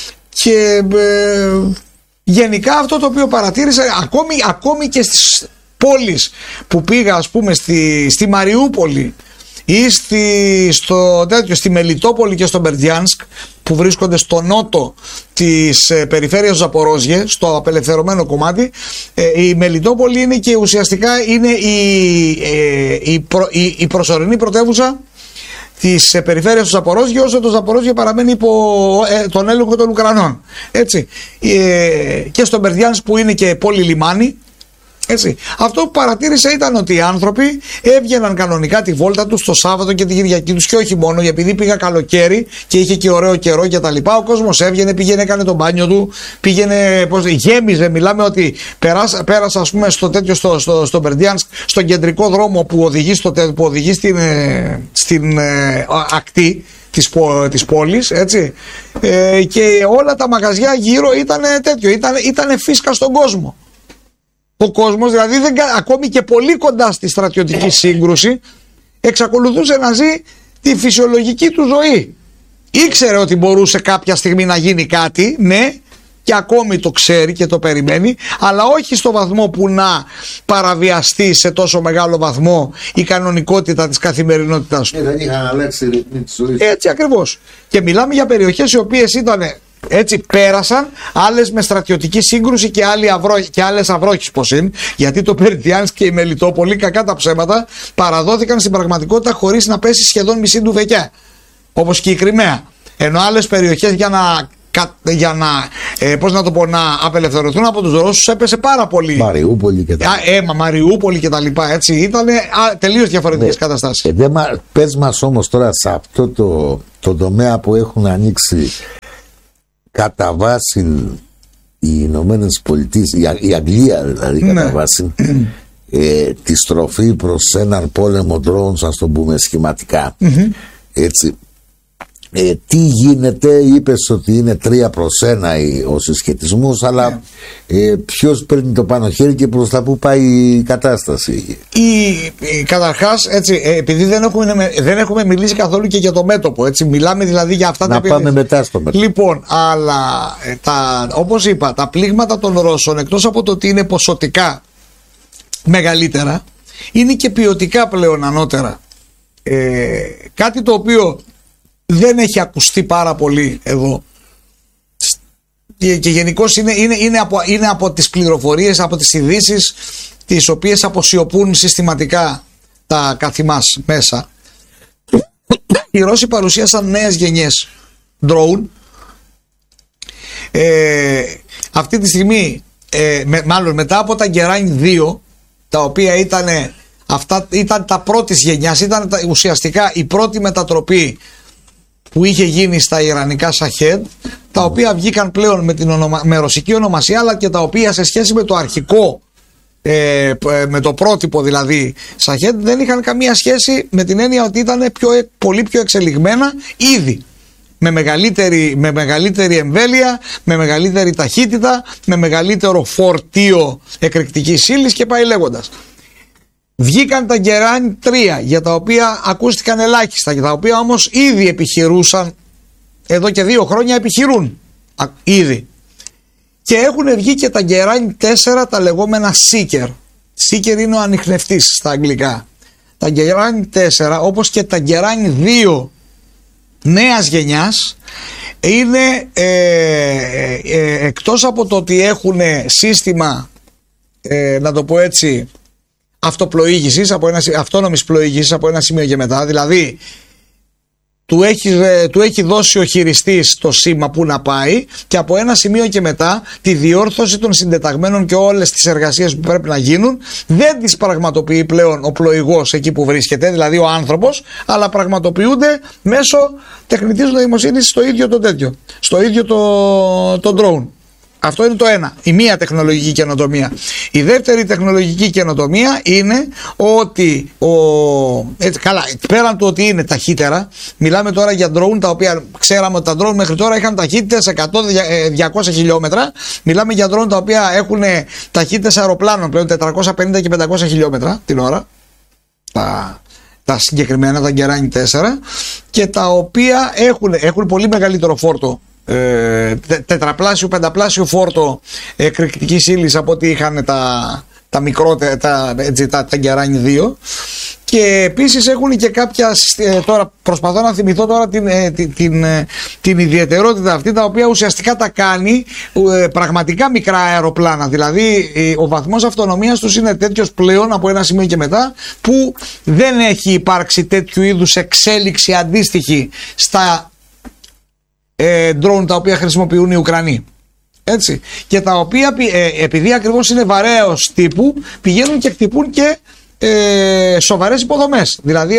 Και γενικά αυτό το οποίο παρατήρησα, ακόμη και στις πόλεις που πήγα, ας πούμε στη Μαριούπολη ή στη Μελιτόπολη και στο Μπερτζιάνσκ, που βρίσκονται στο νότο της περιφέρειας Ζαπορόζιε, στο απελευθερωμένο κομμάτι, η Μελιτόπολη είναι και ουσιαστικά είναι η προσωρινή πρωτεύουσα της περιφέρειας του Ζαπορόζιε, όσο το Ζαπορόζιε παραμένει υπό τον έλεγχο των Ουκρανών. Έτσι. Και στο Μπερτζιάνσκ που είναι και πόλη λιμάνι. Έτσι. Αυτό που παρατήρησα ήταν ότι οι άνθρωποι έβγαιναν κανονικά τη βόλτα τους το Σάββατο και την Κυριακή τους, και όχι μόνο, επειδή πήγα καλοκαίρι και είχε και ωραίο καιρό και τα λοιπά. Ο κόσμος έβγαινε, πήγαινε, έκανε το μπάνιο του, πήγαινε, γέμιζε. Μιλάμε ότι πέρασα, ας πούμε, στο Μπερντιάνσκ, στον κεντρικό δρόμο που οδηγεί στην ακτή της πόλης, έτσι, και όλα τα μαγαζιά γύρω ήταν τέτοιο, ήταν φίσκα στον κόσμο. Ο κόσμος, δηλαδή, ακόμη και πολύ κοντά στη στρατιωτική σύγκρουση, εξακολουθούσε να ζει τη φυσιολογική του ζωή. Ήξερε ότι μπορούσε κάποια στιγμή να γίνει κάτι, ναι, και ακόμη το ξέρει και το περιμένει, αλλά όχι στο βαθμό που να παραβιαστεί σε τόσο μεγάλο βαθμό η κανονικότητα της καθημερινότητας του. Δεν είχαν αλλάξει ρυθμοί της ζωής. Έτσι ακριβώς. Και μιλάμε για περιοχές οι οποίες ήταν έτσι, πέρασαν, άλλες με στρατιωτική σύγκρουση και άλλες αυρόχεις πως είναι, γιατί το Περτιάνσκ και η Μελιτόπολη, κακά τα ψέματα, παραδόθηκαν στην πραγματικότητα χωρίς να πέσει σχεδόν μισή ντουβεκιά, όπως και η Κριμαία. Ενώ άλλες περιοχές για να απελευθερωθούν από τους Ρώσους έπεσε πάρα πολύ. Μαριούπολη και τα λοιπά. Μαριούπολη και τα λοιπά, έτσι, ήταν τελείως διαφορετικές καταστάσεις. Πες μας όμως τώρα σε αυτό το τομέα που έχουν ανοίξει κατά βάση οι Ηνωμένες Πολιτείες, η Αγγλία δηλαδή, κατά βάση τη στροφή προς έναν πόλεμο drones, ας το πούμε σχηματικά, έτσι. Τι γίνεται, είπες ότι είναι 3-1 ο συσχετισμός, αλλά ποιος παίρνει το πάνω χέρι και προς τα που πάει η κατάσταση? Καταρχάς, έτσι, επειδή δεν έχουμε μιλήσει καθόλου και για το μέτωπο, έτσι, μιλάμε δηλαδή για αυτά να πάμε μετά στο μέτωπο. Λοιπόν, αλλά όπως είπα, τα πλήγματα των Ρώσων, εκτός από το ότι είναι ποσοτικά μεγαλύτερα, είναι και ποιοτικά πλέον ανώτερα. Κάτι το οποίο δεν έχει ακουστεί πάρα πολύ εδώ και γενικώς είναι από τις πληροφορίες, από τις ειδήσεις τις οποίες αποσιωπούν συστηματικά τα καθημάς μέσα. Οι Ρώσοι παρουσίασαν νέες γενιές drone. Αυτή τη στιγμή, μάλλον μετά από τα Γκεράνι 2, τα οποία ήταν τα πρώτης γενιάς, ήταν ουσιαστικά η πρώτη μετατροπή που είχε γίνει στα ιρανικά Σαχέντ, τα οποία βγήκαν πλέον με ρωσική ονομασία, αλλά και τα οποία σε σχέση με το αρχικό, με το πρότυπο δηλαδή Σαχέντ, δεν είχαν καμία σχέση, με την έννοια ότι ήταν πολύ πιο εξελιγμένα ήδη, με μεγαλύτερη εμβέλεια, με μεγαλύτερη ταχύτητα, με μεγαλύτερο φορτίο εκρηκτικής ύλης και πάει λέγοντας. Βγήκαν τα Γκεράνι 3, για τα οποία ακούστηκαν ελάχιστα, για τα οποία όμως ήδη επιχειρούσαν, εδώ και 2 χρόνια επιχειρούν ήδη. Και έχουν βγει και τα Γκεράνι 4, τα λεγόμενα Seeker. Seeker είναι ο ανιχνευτής στα αγγλικά. Τα Γκεράνι 4, όπως και τα Γκεράνι 2 νέας γενιάς, είναι εκτός από το ότι έχουν σύστημα, να το πω έτσι, αυτοπλοήγησης, αυτόνομης πλοήγησης από ένα σημείο και μετά, δηλαδή του έχει δώσει ο χειριστής το σήμα που να πάει και από ένα σημείο και μετά τη διόρθωση των συντεταγμένων και όλες τις εργασίες που πρέπει να γίνουν δεν τις πραγματοποιεί πλέον ο πλοηγός εκεί που βρίσκεται, δηλαδή ο άνθρωπος, αλλά πραγματοποιούνται μέσω τεχνητής νοημοσύνης στο ίδιο το τέτοιο, στο ίδιο το drone. Αυτό είναι το ένα, η μία τεχνολογική καινοτομία. Η δεύτερη τεχνολογική καινοτομία είναι ότι πέραν του ότι είναι ταχύτερα, μιλάμε τώρα για drone τα οποία ξέραμε ότι τα drone μέχρι τώρα είχαν ταχύτητες 100-200 χιλιόμετρα. Μιλάμε για drone τα οποία έχουν ταχύτητες αεροπλάνων πλέον 450 και 500 χιλιόμετρα την ώρα. Τα συγκεκριμένα, τα Γκεράνι 4, και τα οποία έχουν πολύ μεγαλύτερο φόρτο, τετραπλάσιο, πενταπλάσιο φόρτο εκρηκτικής ύλης από ό,τι είχαν τα μικρότερα, τα Γκεράνι 2, και επίσης έχουν και κάποια, τώρα προσπαθώ να θυμηθώ τώρα την ιδιαιτερότητα αυτή, τα οποία ουσιαστικά τα κάνει πραγματικά μικρά αεροπλάνα, δηλαδή ο βαθμός αυτονομίας τους είναι τέτοιος πλέον από ένα σημείο και μετά, που δεν έχει υπάρξει τέτοιου είδους εξέλιξη αντίστοιχη στα drone τα οποία χρησιμοποιούν οι Ουκρανοί. Έτσι. Και τα οποία επειδή ακριβώς είναι βαρέως τύπου, πηγαίνουν και χτυπούν και σοβαρές υποδομές. Δηλαδή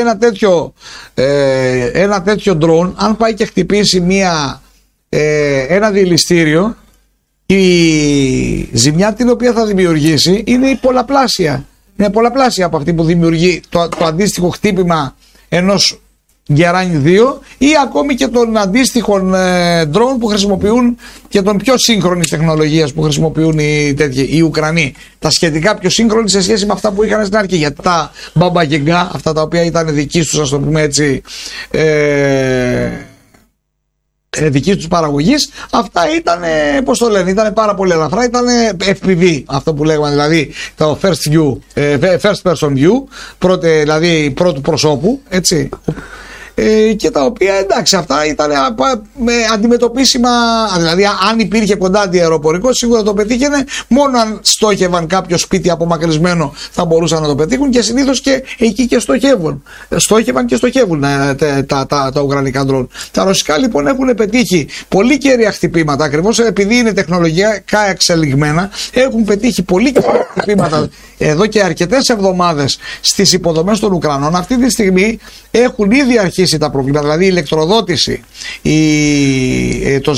ένα τέτοιο drone, αν πάει και χτυπήσει ένα διελιστήριο, η ζημιά την οποία θα δημιουργήσει είναι πολλαπλάσια. Είναι πολλαπλάσια από αυτή που δημιουργεί το αντίστοιχο χτύπημα ενός Γκεράνι 2, ή ακόμη και των αντίστοιχων drone που χρησιμοποιούν και των πιο σύγχρονης τεχνολογίας που χρησιμοποιούν οι Ουκρανοί. Τα σχετικά πιο σύγχρονη σε σχέση με αυτά που είχαν στην αρχή. Γιατί τα μπαμπαγγεγκά, αυτά τα οποία ήταν δική τους, ας το πούμε έτσι, δικής τους παραγωγής. Αυτά ήταν, πώς το λένε, ήταν πάρα πολύ ελαφρά, ήταν FPV, αυτό που λέγαμε, δηλαδή το first person view, δηλαδή πρώτου προσώπου, έτσι. Και τα οποία, εντάξει, αυτά ήταν αντιμετωπίσιμα, δηλαδή αν υπήρχε κοντά αντιαεροπορικό σίγουρα το πετύχαινε, μόνο αν στόχευαν κάποιο σπίτι απομακρυσμένο θα μπορούσαν να το πετύχουν, και συνήθως και εκεί και στόχευαν και στοχεύουν τα ουκρανικά ντρόν. Τα ρωσικά λοιπόν έχουν πετύχει πολύ κέρια χτυπήματα, ακριβώς επειδή είναι τεχνολογικά εξελιγμένα, έχουν πετύχει πολύ κέρια χτυπήματα εδώ και αρκετές εβδομάδες στις υποδομές των Ουκρανών. Αυτή τη στιγμή έχουν ήδη αρχίσει τα προβλήματα, δηλαδή η ηλεκτροδότηση, το